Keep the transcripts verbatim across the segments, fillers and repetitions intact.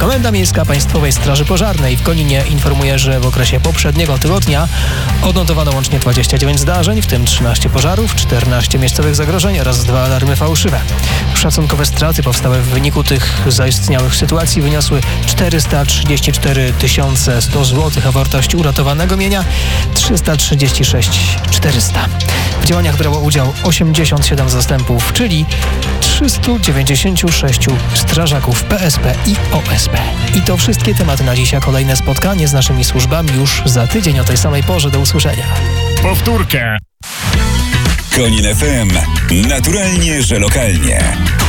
Komenda Miejska Państwowej Straży Pożarnej w Koninie informuje, że w okresie poprzedniego tygodnia odnotowano łącznie dwadzieścia dziewięć zdarzeń, w tym trzynaście pożarów, czternaście miejscowych zagrożeń oraz dwa alarmy fałszywe. Szacunkowe straty powstałe w wyniku tych zaistniałych sytuacji wyniosły czterysta trzydzieści cztery tysiące sto złotych, a wartość uratowanego mienia trzysta trzydzieści sześć tysięcy czterysta. W działaniach brało udział osiemdziesiąt siedem zastępów, czyli trzysta dziewięćdziesiąt sześć strażaków P S P i O S P. I to wszystkie tematy na dziś, a kolejne spotkanie z naszymi służbami już za tydzień o tej samej porze. Do usłyszenia. Powtórkę. Konin F M. Naturalnie, że lokalnie.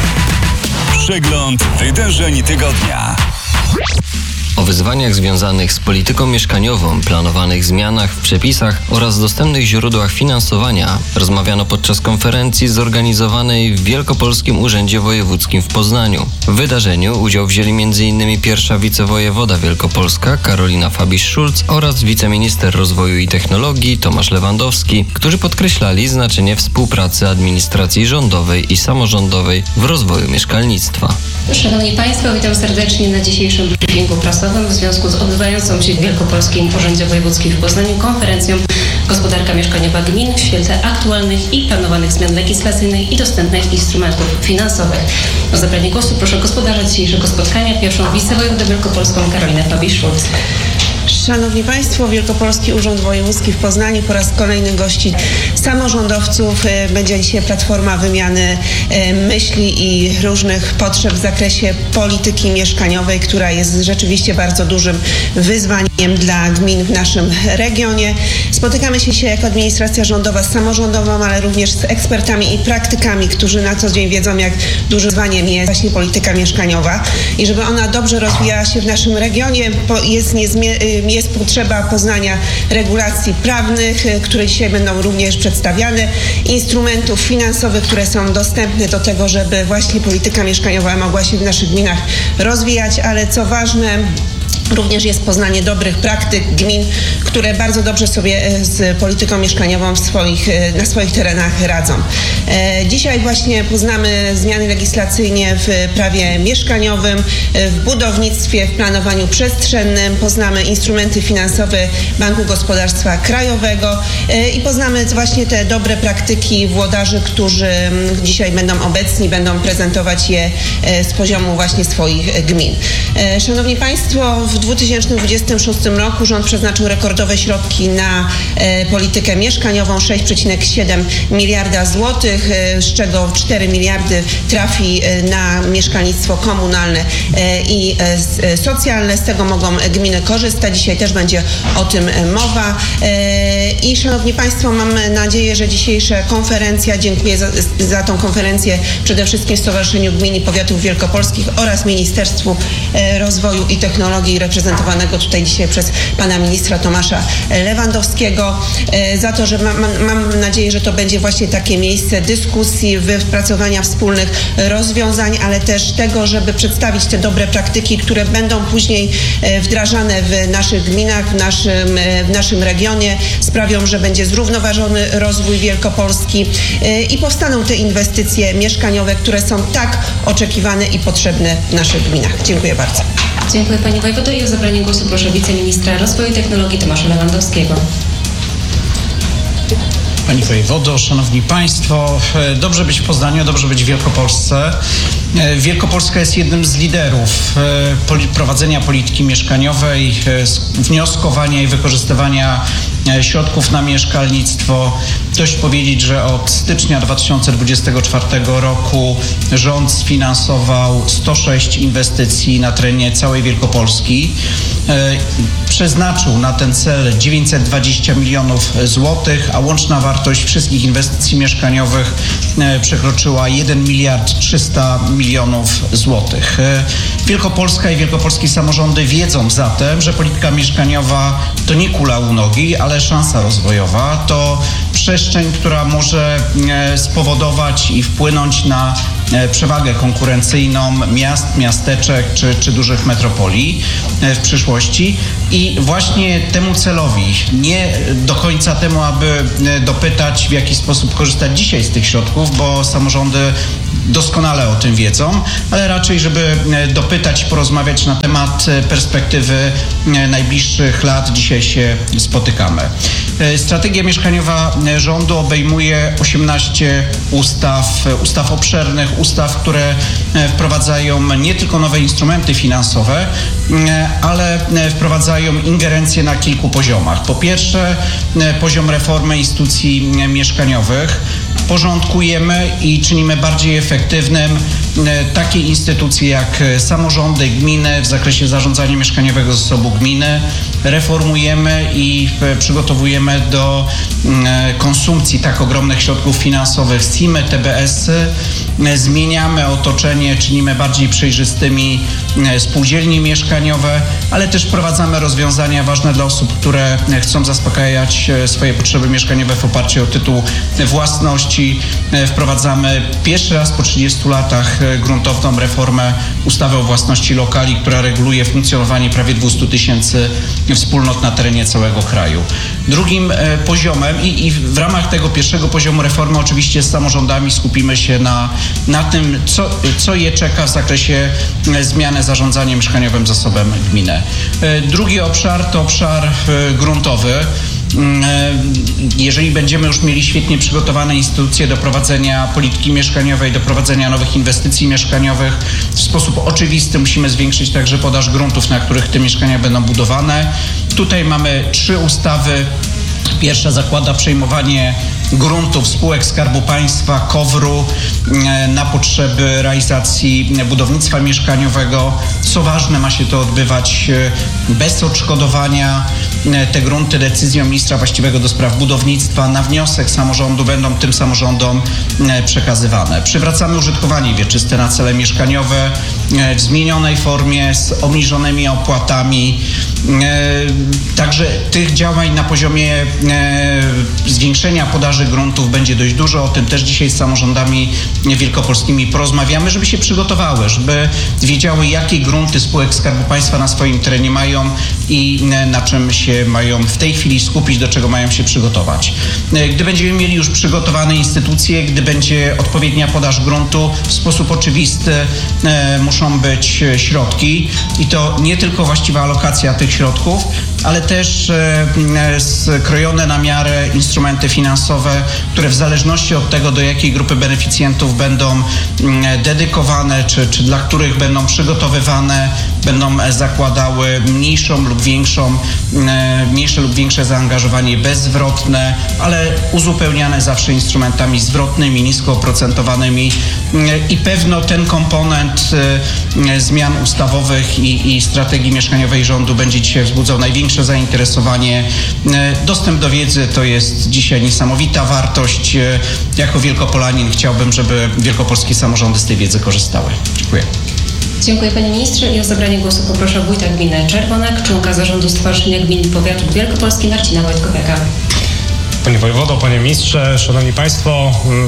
Przegląd wydarzeń tygodnia. O wyzwaniach związanych z polityką mieszkaniową, planowanych zmianach w przepisach oraz dostępnych źródłach finansowania rozmawiano podczas konferencji zorganizowanej w Wielkopolskim Urzędzie Wojewódzkim w Poznaniu. W wydarzeniu udział wzięli m in pierwsza wicewojewoda wielkopolska Karolina Fabisz-Szulc oraz wiceminister rozwoju i technologii Tomasz Lewandowski, którzy podkreślali znaczenie współpracy administracji rządowej i samorządowej w rozwoju mieszkalnictwa. Szanowni Państwo, witam serdecznie na dzisiejszym briefingu prasowym w związku z odbywającą się w Wielkopolskim Urzędzie Wojewódzkim w Poznaniu konferencją Gospodarka mieszkaniowa gmin w świetle aktualnych i planowanych zmian legislacyjnych i dostępnych instrumentów finansowych. O zabranie głosu proszę gospodarza dzisiejszego spotkania, pierwszą wicewojewodę wielkopolską Karolinę Fabisz-Szulc. Szanowni Państwo, Wielkopolski Urząd Wojewódzki w Poznaniu po raz kolejny gości samorządowców. Będzie dzisiaj platforma wymiany myśli i różnych potrzeb w zakresie polityki mieszkaniowej, która jest rzeczywiście bardzo dużym wyzwaniem dla gmin w naszym regionie. Spotykamy się dzisiaj jako administracja rządowa z samorządową, ale również z ekspertami i praktykami, którzy na co dzień wiedzą, jak dużym wyzwaniem jest właśnie polityka mieszkaniowa i żeby ona dobrze rozwijała się w naszym regionie, jest niezmiernie jest potrzeba poznania regulacji prawnych, które dzisiaj będą również przedstawiane, instrumentów finansowych, które są dostępne do tego, żeby właśnie polityka mieszkaniowa mogła się w naszych gminach rozwijać, ale co ważne, również jest poznanie dobrych praktyk gmin, które bardzo dobrze sobie z polityką mieszkaniową w swoich, na swoich terenach radzą. Dzisiaj właśnie poznamy zmiany legislacyjne w prawie mieszkaniowym, w budownictwie, w planowaniu przestrzennym, poznamy instrumenty finansowe Banku Gospodarstwa Krajowego i poznamy właśnie te dobre praktyki włodarzy, którzy dzisiaj będą obecni, będą prezentować je z poziomu właśnie swoich gmin. Szanowni Państwo, w dwa tysiące dwudziestym szóstym roku rząd przeznaczył rekordowe środki na e, politykę mieszkaniową, sześć przecinek siedem miliarda złotych, e, z czego cztery miliardy trafi e, na mieszkalnictwo komunalne e, i e, socjalne. Z tego mogą gminy korzystać. Dzisiaj też będzie o tym mowa. E, I Szanowni Państwo, mam nadzieję, że dzisiejsza konferencja, dziękuję za, za tą konferencję przede wszystkim Stowarzyszeniu Gmin i Powiatów Wielkopolskich oraz Ministerstwu e, Rozwoju i Technologii reprezentowanego tutaj dzisiaj przez pana ministra Tomasza Lewandowskiego, za to, że mam, mam nadzieję, że to będzie właśnie takie miejsce dyskusji, wypracowania wspólnych rozwiązań, ale też tego, żeby przedstawić te dobre praktyki, które będą później wdrażane w naszych gminach, w naszym, w naszym regionie, sprawią, że będzie zrównoważony rozwój Wielkopolski i powstaną te inwestycje mieszkaniowe, które są tak oczekiwane i potrzebne w naszych gminach. Dziękuję bardzo. Dziękuję Pani Wojewodo i o zabranie głosu proszę wiceministra rozwoju i technologii Tomasza Lewandowskiego. Pani Wojewodo, Szanowni Państwo, dobrze być w Poznaniu, dobrze być w Wielkopolsce. Wielkopolska jest jednym z liderów prowadzenia polityki mieszkaniowej, wnioskowania i wykorzystywania środków na mieszkalnictwo. Dość powiedzieć, że od stycznia dwa tysiące dwudziestego czwartego roku rząd sfinansował sto sześć inwestycji na terenie całej Wielkopolski. Przeznaczył na ten cel dziewięćset dwadzieścia milionów złotych, a łączna wartość wszystkich inwestycji mieszkaniowych przekroczyła jeden miliard trzysta milionów złotych. Wielkopolska i wielkopolskie samorządy wiedzą zatem, że polityka mieszkaniowa to nie kula u nogi, ale szansa rozwojowa. To przestrzeń, która może spowodować i wpłynąć na przewagę konkurencyjną miast, miasteczek czy, czy dużych metropolii w przyszłości i właśnie temu celowi, nie do końca temu, aby dopytać, w jaki sposób korzystać dzisiaj z tych środków, bo samorządy doskonale o tym wiedzą, ale raczej, żeby dopytać, porozmawiać na temat perspektywy najbliższych lat. Dzisiaj się spotykamy. Strategia mieszkaniowa rządu obejmuje osiemnaście ustaw, ustaw obszernych, ustaw, które wprowadzają nie tylko nowe instrumenty finansowe, ale wprowadzają ingerencje na kilku poziomach. Po pierwsze, poziom reformy instytucji mieszkaniowych. Porządkujemy i czynimy bardziej efektywnym takie instytucje jak samorządy, gminy w zakresie zarządzania mieszkaniowego zasobu gminy. Reformujemy i przygotowujemy do konsumpcji tak ogromnych środków finansowych S I M-y, T B S-y. Zmieniamy otoczenie, czynimy bardziej przejrzystymi spółdzielnie mieszkaniowe, ale też wprowadzamy rozwiązania ważne dla osób, które chcą zaspokajać swoje potrzeby mieszkaniowe w oparciu o tytuł własności. Wprowadzamy pierwszy raz po trzydziestu latach gruntowną reformę ustawy o własności lokali, która reguluje funkcjonowanie prawie dwieście tysięcy wspólnot na terenie całego kraju. Drugim poziomem i, i w ramach tego pierwszego poziomu reformy oczywiście z samorządami skupimy się na, na tym, co, co je czeka w zakresie zmiany zarządzania mieszkaniowym zasobem gminy. Drugi obszar to obszar gruntowy. Jeżeli będziemy już mieli świetnie przygotowane instytucje do prowadzenia polityki mieszkaniowej, do prowadzenia nowych inwestycji mieszkaniowych, w sposób oczywisty musimy zwiększyć także podaż gruntów, na których te mieszkania będą budowane. Tutaj mamy trzy ustawy. Pierwsza zakłada przejmowanie gruntów spółek Skarbu Państwa, KOWR-u na potrzeby realizacji budownictwa mieszkaniowego. Co ważne, ma się to odbywać bez odszkodowania. Te grunty decyzją ministra właściwego do spraw budownictwa na wniosek samorządu będą tym samorządom przekazywane. Przywracamy użytkowanie wieczyste na cele mieszkaniowe w zmienionej formie, z obniżonymi opłatami. Także tych działań na poziomie zwiększenia podaży gruntów będzie dość dużo. O tym też dzisiaj z samorządami wielkopolskimi porozmawiamy, żeby się przygotowały, żeby wiedziały, jakie grunty spółek Skarbu Państwa na swoim terenie mają i na czym się mają w tej chwili skupić, do czego mają się przygotować. Gdy będziemy mieli już przygotowane instytucje, gdy będzie odpowiednia podaż gruntu, w sposób oczywisty muszą być środki i to nie tylko właściwa alokacja tych środków, ale też skrojone na miarę instrumenty finansowe, które w zależności od tego, do jakiej grupy beneficjentów będą dedykowane, czy, czy dla których będą przygotowywane, będą zakładały mniejszą lub większą, mniejsze lub większe zaangażowanie bezzwrotne, ale uzupełniane zawsze instrumentami zwrotnymi, nisko oprocentowanymi i pewno ten komponent zmian ustawowych i, i strategii mieszkaniowej rządu będzie dzisiaj wzbudzał największe zainteresowanie. Dostęp do wiedzy to jest dzisiaj niesamowita wartość. Jako Wielkopolanin chciałbym, żeby wielkopolskie samorządy z tej wiedzy korzystały. Dziękuję. Dziękuję panie ministrze i o zabranie głosu poproszę wójta gminy Czerwonak, członka zarządu Stowarzyszenia Gmin Powiatu Wielkopolski Marcina Wojtkowiaka. Panie wojewodo, panie ministrze, szanowni państwo,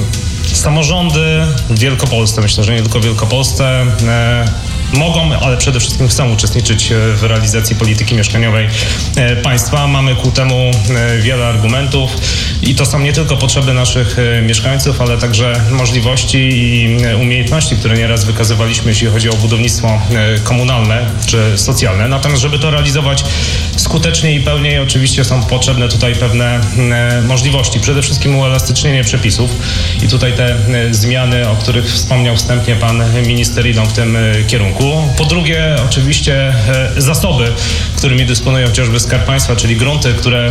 samorządy w Wielkopolsce, myślę, że nie tylko w Wielkopolsce, e, mogą, ale przede wszystkim chcą uczestniczyć w realizacji polityki mieszkaniowej państwa. Mamy ku temu wiele argumentów i to są nie tylko potrzeby naszych mieszkańców, ale także możliwości i umiejętności, które nieraz wykazywaliśmy, jeśli chodzi o budownictwo komunalne czy socjalne. Natomiast żeby to realizować skutecznie i pełniej, oczywiście są potrzebne tutaj pewne możliwości. Przede wszystkim uelastycznienie przepisów i tutaj te zmiany, o których wspomniał wstępnie pan minister, idą w tym kierunku. Po drugie, oczywiście zasoby, którymi dysponuje chociażby Skarb Państwa, czyli grunty, które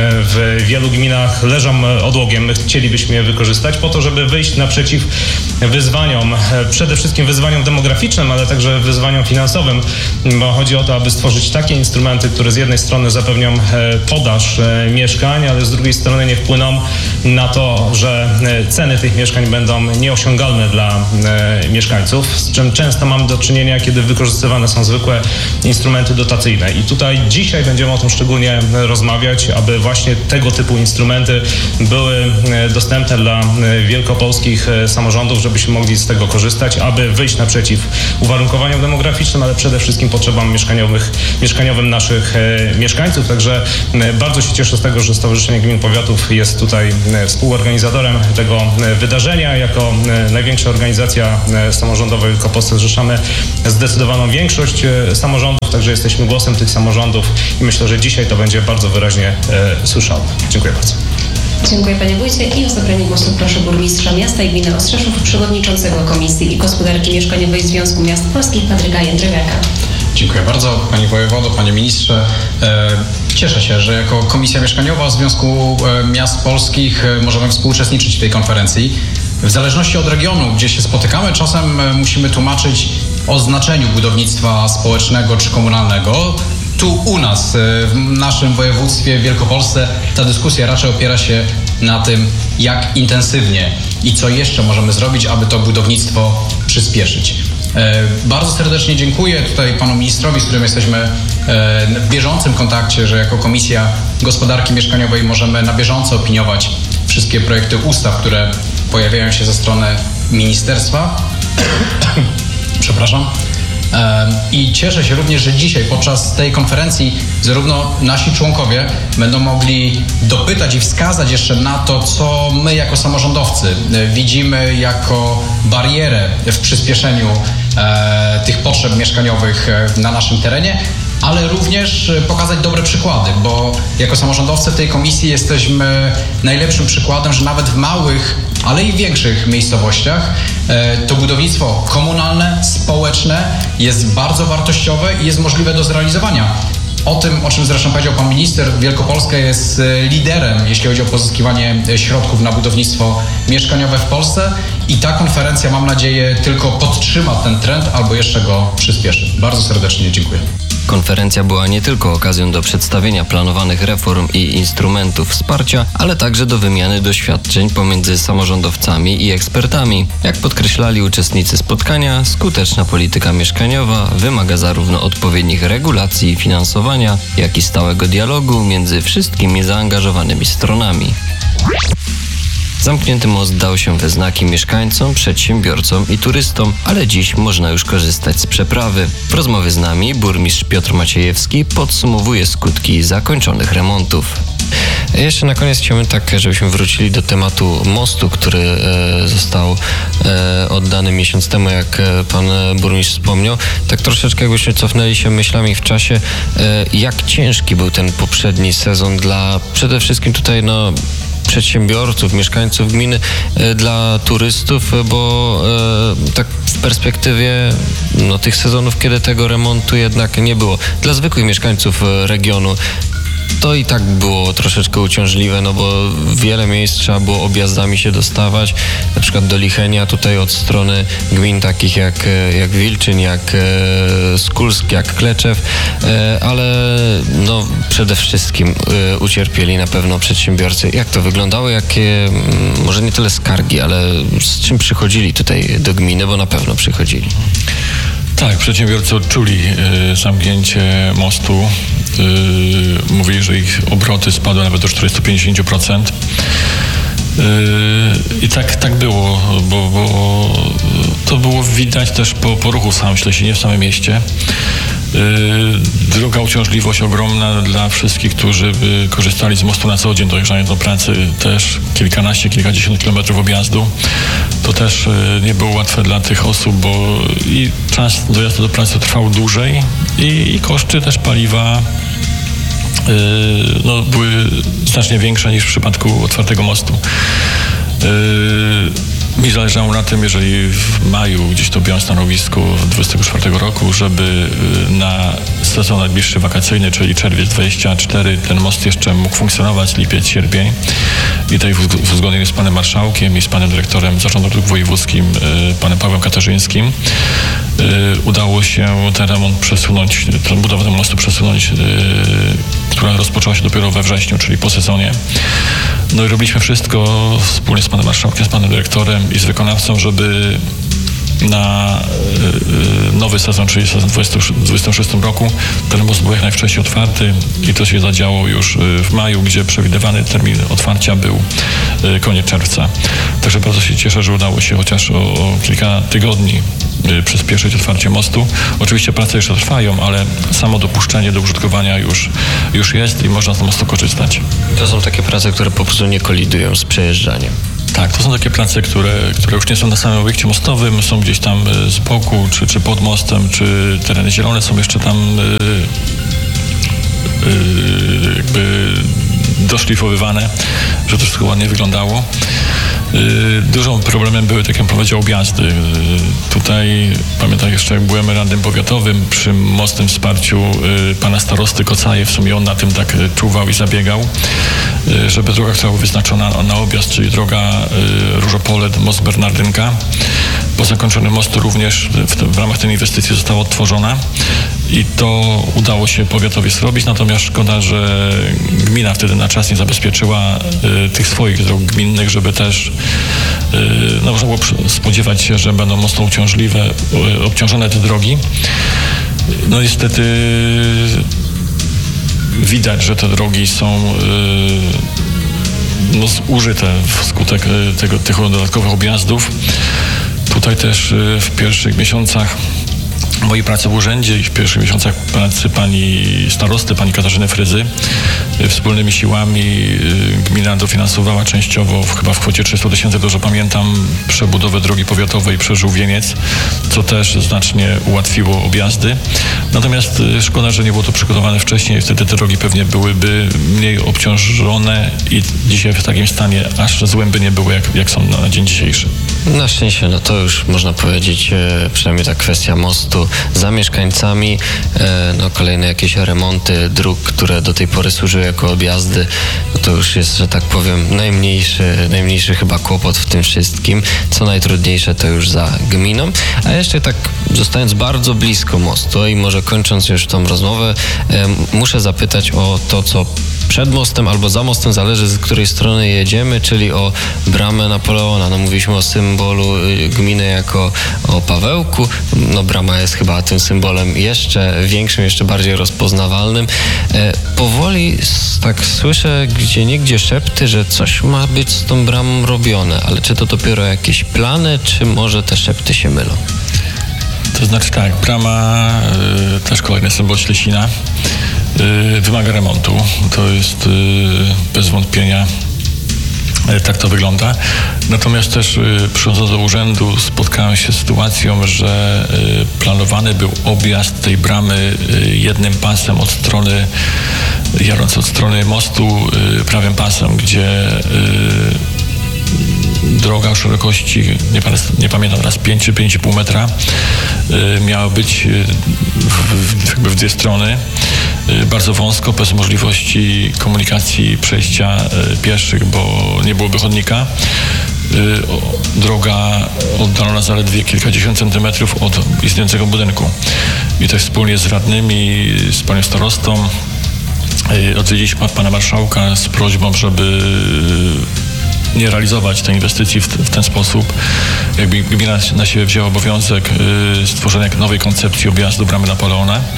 w wielu gminach leżą odłogiem. My chcielibyśmy je wykorzystać po to, żeby wyjść naprzeciw wyzwaniom, przede wszystkim wyzwaniom demograficznym, ale także wyzwaniom finansowym, bo chodzi o to, aby stworzyć takie instrumenty, które z jednej strony zapewnią podaż mieszkań, ale z drugiej strony nie wpłyną na to, że ceny tych mieszkań będą nieosiągalne dla mieszkańców, z czym często mamy do czynienia utrudnienia, kiedy wykorzystywane są zwykłe instrumenty dotacyjne. I tutaj dzisiaj będziemy o tym szczególnie rozmawiać, aby właśnie tego typu instrumenty były dostępne dla wielkopolskich samorządów, żebyśmy mogli z tego korzystać, aby wyjść naprzeciw uwarunkowaniom demograficznym, ale przede wszystkim potrzebam mieszkaniowych, mieszkaniowym naszych mieszkańców. Także bardzo się cieszę z tego, że Stowarzyszenie Gmin Powiatów jest tutaj współorganizatorem tego wydarzenia. Jako największa organizacja samorządowa w Wielkopolsce zrzeszamy zdecydowaną większość samorządów, także jesteśmy głosem tych samorządów i myślę, że dzisiaj to będzie bardzo wyraźnie e, słyszalne. Dziękuję bardzo. Dziękuję panie wójcie i o zabranie głosu proszę burmistrza miasta i gminy Ostrzeszów, przewodniczącego Komisji Gospodarki Mieszkaniowej Związku Miast Polskich Patryka Jędrzewiaka. Dziękuję bardzo, panie wojewodo, panie ministrze. Cieszę się, że jako Komisja Mieszkaniowa Związku Miast Polskich możemy współuczestniczyć w tej konferencji. W zależności od regionu, gdzie się spotykamy, czasem musimy tłumaczyć o znaczeniu budownictwa społecznego czy komunalnego. Tu u nas, w naszym województwie w Wielkopolsce, ta dyskusja raczej opiera się na tym, jak intensywnie i co jeszcze możemy zrobić, aby to budownictwo przyspieszyć. Bardzo serdecznie dziękuję tutaj panu ministrowi, z którym jesteśmy w bieżącym kontakcie, że jako Komisja Gospodarki Mieszkaniowej możemy na bieżąco opiniować wszystkie projekty ustaw, które pojawiają się ze strony ministerstwa. Przepraszam. I cieszę się również, że dzisiaj podczas tej konferencji zarówno nasi członkowie będą mogli dopytać i wskazać jeszcze na to, co my jako samorządowcy widzimy jako barierę w przyspieszeniu e, tych potrzeb mieszkaniowych na naszym terenie, ale również pokazać dobre przykłady, bo jako samorządowcy w tej komisji jesteśmy najlepszym przykładem, że nawet w małych, ale i większych miejscowościach to budownictwo komunalne, społeczne jest bardzo wartościowe i jest możliwe do zrealizowania. O tym, o czym zresztą powiedział pan minister, Wielkopolska jest liderem, jeśli chodzi o pozyskiwanie środków na budownictwo mieszkaniowe w Polsce i ta konferencja, mam nadzieję, tylko podtrzyma ten trend albo jeszcze go przyspieszy. Bardzo serdecznie dziękuję. Konferencja była nie tylko okazją do przedstawienia planowanych reform i instrumentów wsparcia, ale także do wymiany doświadczeń pomiędzy samorządowcami i ekspertami. Jak podkreślali uczestnicy spotkania, skuteczna polityka mieszkaniowa wymaga zarówno odpowiednich regulacji i finansowania, jak i stałego dialogu między wszystkimi zaangażowanymi stronami. Zamknięty most dał się we znaki mieszkańcom, przedsiębiorcom i turystom, ale dziś można już korzystać z przeprawy. W rozmowie z nami burmistrz Piotr Maciejewski podsumowuje skutki zakończonych remontów. Jeszcze na koniec chciałbym tak, żebyśmy wrócili do tematu mostu, który e, został e, oddany miesiąc temu, jak e, pan burmistrz wspomniał. Tak troszeczkę jakbyśmy cofnęli się myślami w czasie, e, jak ciężki był ten poprzedni sezon dla przede wszystkim tutaj no przedsiębiorców, mieszkańców gminy, e, dla turystów, bo e, tak w perspektywie no, tych sezonów, kiedy tego remontu jednak nie było. Dla zwykłych mieszkańców regionu to i tak było troszeczkę uciążliwe, no bo wiele miejsc trzeba było objazdami się dostawać, na przykład do Lichenia, tutaj od strony gmin takich jak, jak Wilczyn, jak e, Skulsk, jak Kleczew, e, ale no przede wszystkim e, ucierpieli na pewno przedsiębiorcy. Jak to wyglądało? Jakie, może nie tyle skargi, ale z czym przychodzili tutaj do gminy, bo na pewno przychodzili. Tak, przedsiębiorcy odczuli y, zamknięcie mostu. Y, mówili, że ich obroty spadły nawet do czterdzieści do pięćdziesięciu procent. Y, I tak, tak było, bo, bo to było widać też po, po ruchu w samym Ślesinie, w samym mieście. Druga uciążliwość ogromna dla wszystkich, którzy korzystali z mostu na co dzień, dojeżdżając do pracy, też kilkanaście, kilkadziesiąt kilometrów objazdu. To też nie było łatwe dla tych osób, bo i czas dojazdu do pracy trwał dłużej i, i koszty też paliwa yy, no, były znacznie większe niż w przypadku otwartego mostu. Yy, Mi zależało na tym, jeżeli w maju gdzieś to byłem stanowisku dwudziestego czwartego roku, żeby na sezon najbliższy wakacyjny, czyli czerwiec dwudziesty czwarty, ten most jeszcze mógł funkcjonować, lipiec, sierpień. I tutaj w uzgodnieniu z panem marszałkiem i z panem dyrektorem Zarządu Dróg Wojewódzkim, panem Pawłem Katarzyńskim, udało się ten remont przesunąć, tę budowę tego mostu przesunąć, która rozpoczęła się dopiero we wrześniu, czyli po sezonie. No i robiliśmy wszystko wspólnie z panem marszałkiem, z panem dyrektorem i z wykonawcą, żeby na nowy sezon, czyli sezon w dwa tysiące dwudziestym szóstym roku. Ten most był jak najwcześniej otwarty i to się zadziało już w maju, gdzie przewidywany termin otwarcia był koniec czerwca. Także bardzo się cieszę, że udało się chociaż o, o kilka tygodni przyspieszyć otwarcie mostu. Oczywiście prace jeszcze trwają, ale samo dopuszczenie do użytkowania już, już jest i można z mostu korzystać. To są takie prace, które po prostu nie kolidują z przejeżdżaniem. Tak, to są takie prace, które, które już nie są na samym obiekcie mostowym, są gdzieś tam z boku, czy, czy pod mostem, czy tereny zielone są jeszcze tam yy, yy, jakby doszlifowywane, żeby to wszystko ładnie wyglądało. Yy, dużym problemem były, tak jak powiedział, objazdy. Yy, tutaj pamiętam jeszcze, jak byłem radnym powiatowym przy mocnym wsparciu yy, pana starosty Kocaje, w sumie on na tym tak yy, czuwał i zabiegał, yy, żeby droga, która była wyznaczona na, na objazd, czyli droga yy, Różopole, most Bernardynka, po zakończonym mostu również w, w ramach tej inwestycji została odtworzona i to udało się powiatowi zrobić, natomiast szkoda, że gmina wtedy na czas nie zabezpieczyła y, tych swoich dróg gminnych, żeby też y, no, można było spodziewać się, że będą mocno uciążliwe, y, obciążone te drogi. No niestety widać, że te drogi są y, no, zużyte wskutek y, tego, tych dodatkowych objazdów. Tutaj też y, w pierwszych miesiącach mojej pracy w urzędzie i w pierwszych miesiącach pracy pani starosty, pani Katarzyny Fryzy, wspólnymi siłami gmina dofinansowała częściowo, chyba w kwocie trzysta tysięcy, dobrze pamiętam, przebudowę drogi powiatowej przez Żółwieniec, co też znacznie ułatwiło objazdy. Natomiast szkoda, że nie było to przygotowane wcześniej, wtedy te drogi pewnie byłyby mniej obciążone i dzisiaj w takim stanie aż złym by nie były, jak, jak są na dzień dzisiejszy. Na szczęście, no to już można powiedzieć, e, przynajmniej ta kwestia mostu za mieszkańcami, e, no kolejne jakieś remonty dróg, które do tej pory służyły jako objazdy, no to już jest, że tak powiem, najmniejszy, najmniejszy chyba kłopot w tym wszystkim. Co najtrudniejsze to już za gminą. A jeszcze tak zostając bardzo blisko mostu i może kończąc już tą rozmowę, e, muszę zapytać o to, co przed mostem albo za mostem, zależy z której strony jedziemy, czyli o bramę Napoleona. No mówiliśmy o symbolu gminy jako o Pawełku. No brama jest chyba tym symbolem jeszcze większym, jeszcze bardziej rozpoznawalnym. E, powoli tak słyszę gdzieniegdzie szepty, że coś ma być z tą bramą robione, ale czy to dopiero jakieś plany, czy może te szepty się mylą? To znaczy tak, brama, y, też kolejny symbol Ślesina, y, wymaga remontu. To jest y, bez wątpienia y, tak to wygląda. Natomiast też y, przychodząc do urzędu spotkałem się z sytuacją, że y, planowany był objazd tej bramy y, jednym pasem od strony, jadąc od strony mostu y, prawym pasem, gdzie y, droga o szerokości, nie, nie pamiętam teraz, pięć czy pięć i pół metra y, miała być y, w, jakby w dwie strony, y, bardzo wąsko, bez możliwości komunikacji, przejścia y, pieszych, bo nie byłoby chodnika. Y, o, droga oddalona zaledwie kilkadziesiąt centymetrów od istniejącego budynku. I to wspólnie z radnymi, z panią starostą y, odwiedziliśmy pana marszałka z prośbą, żeby nie realizować tej inwestycji w, w ten sposób. Jakby gmina na siebie wzięła obowiązek y, stworzenia nowej koncepcji objazdu bramy Napoleona. Y,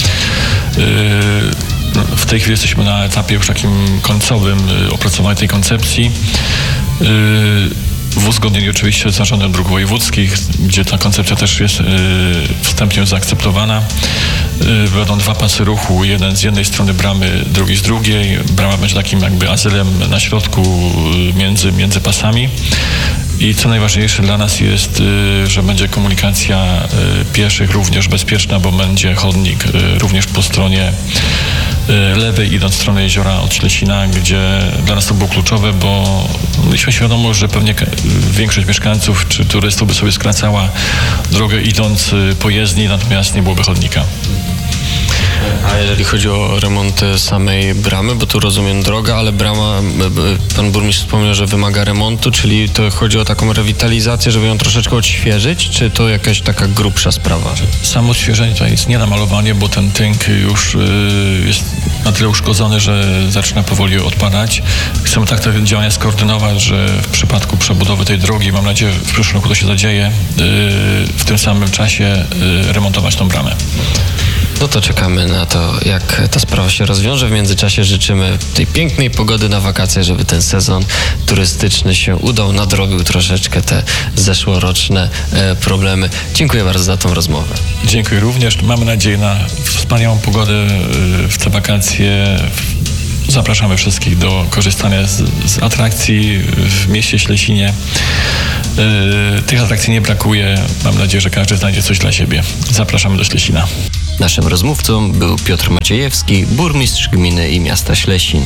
w tej chwili jesteśmy na etapie już takim końcowym y, opracowania tej koncepcji. Y, w uzgodnieniu oczywiście z Zarządem Dróg Wojewódzkich, gdzie ta koncepcja też jest y, wstępnie zaakceptowana. Y, będą dwa pasy ruchu, jeden z jednej strony bramy, drugi z drugiej. Brama będzie takim jakby azylem na środku y, między, między pasami. I co najważniejsze dla nas jest, y, że będzie komunikacja y, pieszych również bezpieczna, bo będzie chodnik y, również po stronie y, lewej, idąc w stronę jeziora od Ślesina, gdzie dla nas to było kluczowe, bo mieliśmy świadomość, że pewnie większość mieszkańców czy turystów by sobie skracała drogę idąc y, po jezdni, natomiast nie byłoby chodnika. A jeżeli chodzi o remont samej bramy, bo tu rozumiem droga, ale brama, pan burmistrz wspomniał, że wymaga remontu, czyli to chodzi o taką rewitalizację, żeby ją troszeczkę odświeżyć, czy to jakaś taka grubsza sprawa? Samo odświeżenie to jest nie namalowanie, bo ten tynk już y, jest na tyle uszkodzony, że zaczyna powoli odpadać. Chcemy tak te działania skoordynować, że w przypadku przebudowy tej drogi, mam nadzieję, w przyszłym roku to się zadzieje, w tym samym czasie remontować tą bramę. No to czekamy na to, jak ta sprawa się rozwiąże. W międzyczasie życzymy tej pięknej pogody na wakacje, żeby ten sezon turystyczny się udał, nadrobił troszeczkę te zeszłoroczne e, problemy. Dziękuję bardzo za tą rozmowę. Dziękuję również. Mamy nadzieję na wspaniałą pogodę w te wakacje. Zapraszamy wszystkich do korzystania z, z atrakcji w mieście Ślesinie. Yy, tych atrakcji nie brakuje. Mam nadzieję, że każdy znajdzie coś dla siebie. Zapraszamy do Ślesina. Naszym rozmówcą był Piotr Maciejewski, burmistrz gminy i miasta Ślesin.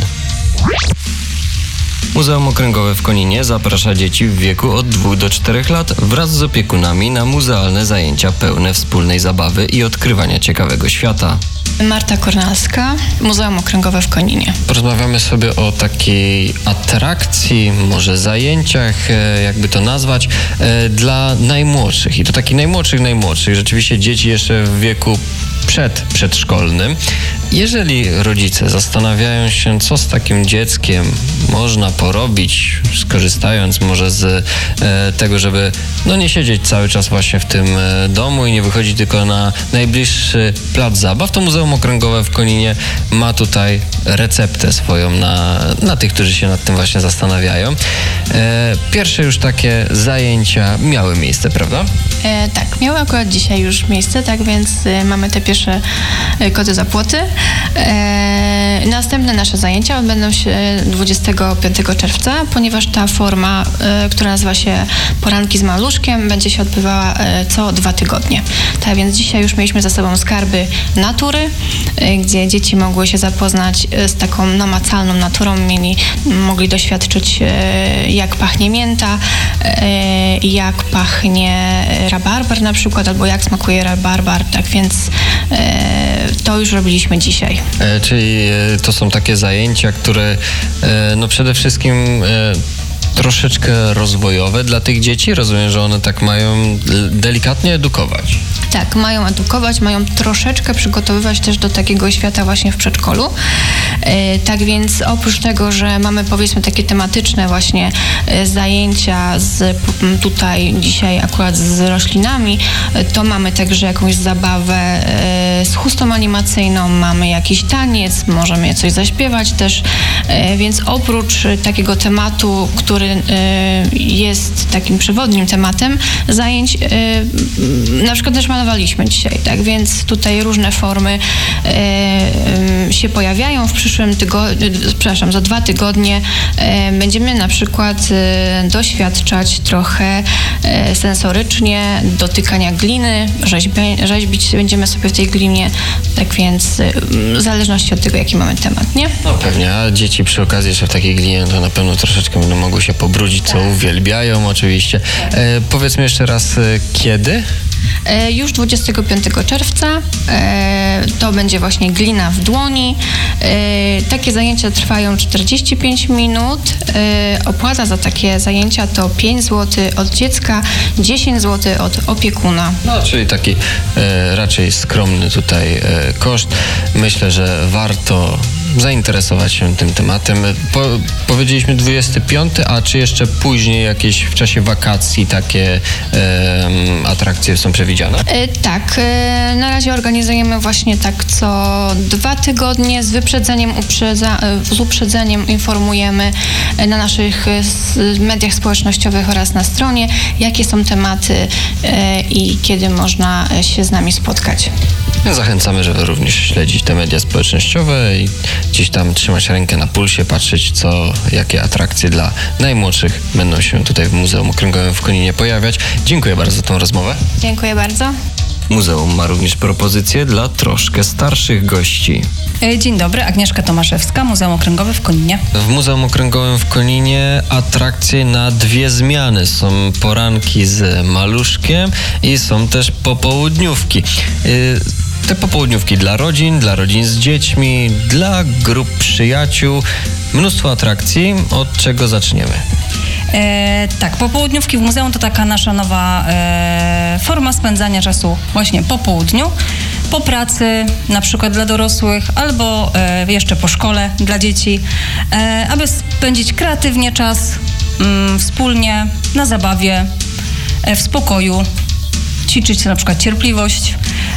Muzeum Okręgowe w Koninie zaprasza dzieci w wieku od dwóch do czterech lat wraz z opiekunami na muzealne zajęcia pełne wspólnej zabawy i odkrywania ciekawego świata. Marta Kornalska, Muzeum Okręgowe w Koninie. Porozmawiamy sobie o takiej atrakcji, może zajęciach, jakby to nazwać, dla najmłodszych. I to takich najmłodszych, najmłodszych. Rzeczywiście dzieci jeszcze w wieku przed przedszkolnym. Jeżeli rodzice zastanawiają się, co z takim dzieckiem można porobić, skorzystając może z e, tego, żeby no nie siedzieć cały czas właśnie w tym e, domu i nie wychodzić tylko na najbliższy plac zabaw, to Muzeum Okręgowe w Koninie ma tutaj receptę swoją na, na tych, którzy się nad tym właśnie zastanawiają. E, pierwsze już takie zajęcia miały miejsce, prawda? E, tak, miały akurat dzisiaj już miejsce, tak więc e, mamy te pierwsze e, koty za płoty. E, następne nasze zajęcia odbędą się dwudziestego piątego czerwca, ponieważ ta forma, e, która nazywa się Poranki z Maluszkiem, będzie się odbywała e, co dwa tygodnie. Tak więc dzisiaj już mieliśmy za sobą skarby natury, e, gdzie dzieci mogły się zapoznać z taką namacalną naturą, mieli, mogli doświadczyć e, jak pachnie mięta, e, jak pachnie rabarbar na przykład, albo jak smakuje rabarbar, tak więc e, to już robiliśmy dzisiaj. E, czyli e, to są takie zajęcia, które e, no przede wszystkim e, troszeczkę rozwojowe dla tych dzieci. Rozumiem, że one tak mają delikatnie edukować. Tak, mają edukować, mają troszeczkę przygotowywać też do takiego świata właśnie w przedszkolu. E, tak więc oprócz tego, że mamy powiedzmy takie tematyczne właśnie e, zajęcia z tutaj dzisiaj akurat z roślinami, e, to mamy także jakąś zabawę e, z chustą animacyjną, mamy jakiś taniec, możemy coś zaśpiewać też, e, więc oprócz takiego tematu, który e, jest takim przewodnim tematem zajęć, e, na przykład też malowaliśmy dzisiaj, tak więc tutaj różne formy e, się pojawiają. W przyszłym tygodniu, przepraszam, za dwa tygodnie e, będziemy na przykład e, doświadczać trochę e, sensorycznie dotykania gliny, rzeźbie, rzeźbić będziemy sobie w tej glinie, tak więc e, w zależności od tego, jaki mamy temat, nie? No pewnie, a dzieci przy okazji jeszcze w takiej glinie to na pewno troszeczkę będą mogły się pobrudzić, co uwielbiają oczywiście. E, powiedzmy jeszcze raz, e, kiedy? E, już dwudziestego piątego czerwca e, to będzie właśnie glina w dłoni. E, takie zajęcia trwają czterdzieści pięć minut. E, opłata za takie zajęcia to pięć złotych od dziecka, dziesięć złotych od opiekuna. No, czyli taki e, raczej skromny tutaj e, koszt. Myślę, że warto zainteresować się tym tematem. Po, powiedzieliśmy dwudziesty piąty, a czy jeszcze później jakieś w czasie wakacji takie e, atrakcje są przewidziane? E, tak, e, na razie organizujemy właśnie tak co dwa tygodnie z wyprzedzeniem, uprzedza, z uprzedzeniem informujemy na naszych mediach społecznościowych oraz na stronie, jakie są tematy e, i kiedy można się z nami spotkać. Zachęcamy, żeby również śledzić te media społecznościowe i gdzieś tam trzymać rękę na pulsie, patrzeć co, jakie atrakcje dla najmłodszych będą się tutaj w Muzeum Okręgowym w Koninie pojawiać. Dziękuję bardzo za tą rozmowę. Dziękuję bardzo. Muzeum ma również propozycje dla troszkę starszych gości. Dzień dobry, Agnieszka Tomaszewska, Muzeum Okręgowe w Koninie. W Muzeum Okręgowym w Koninie atrakcje na dwie zmiany. Są poranki z maluszkiem i są też popołudniówki. Te popołudniówki dla rodzin, dla rodzin z dziećmi, dla grup przyjaciół. Mnóstwo atrakcji. Od czego zaczniemy? E, tak, popołudniówki w muzeum to taka nasza nowa e, forma spędzania czasu właśnie po południu. po pracy, na przykład dla dorosłych, albo e, jeszcze po szkole dla dzieci, e, aby spędzić kreatywnie czas mm, wspólnie, na zabawie, e, w spokoju, ćwiczyć na przykład cierpliwość.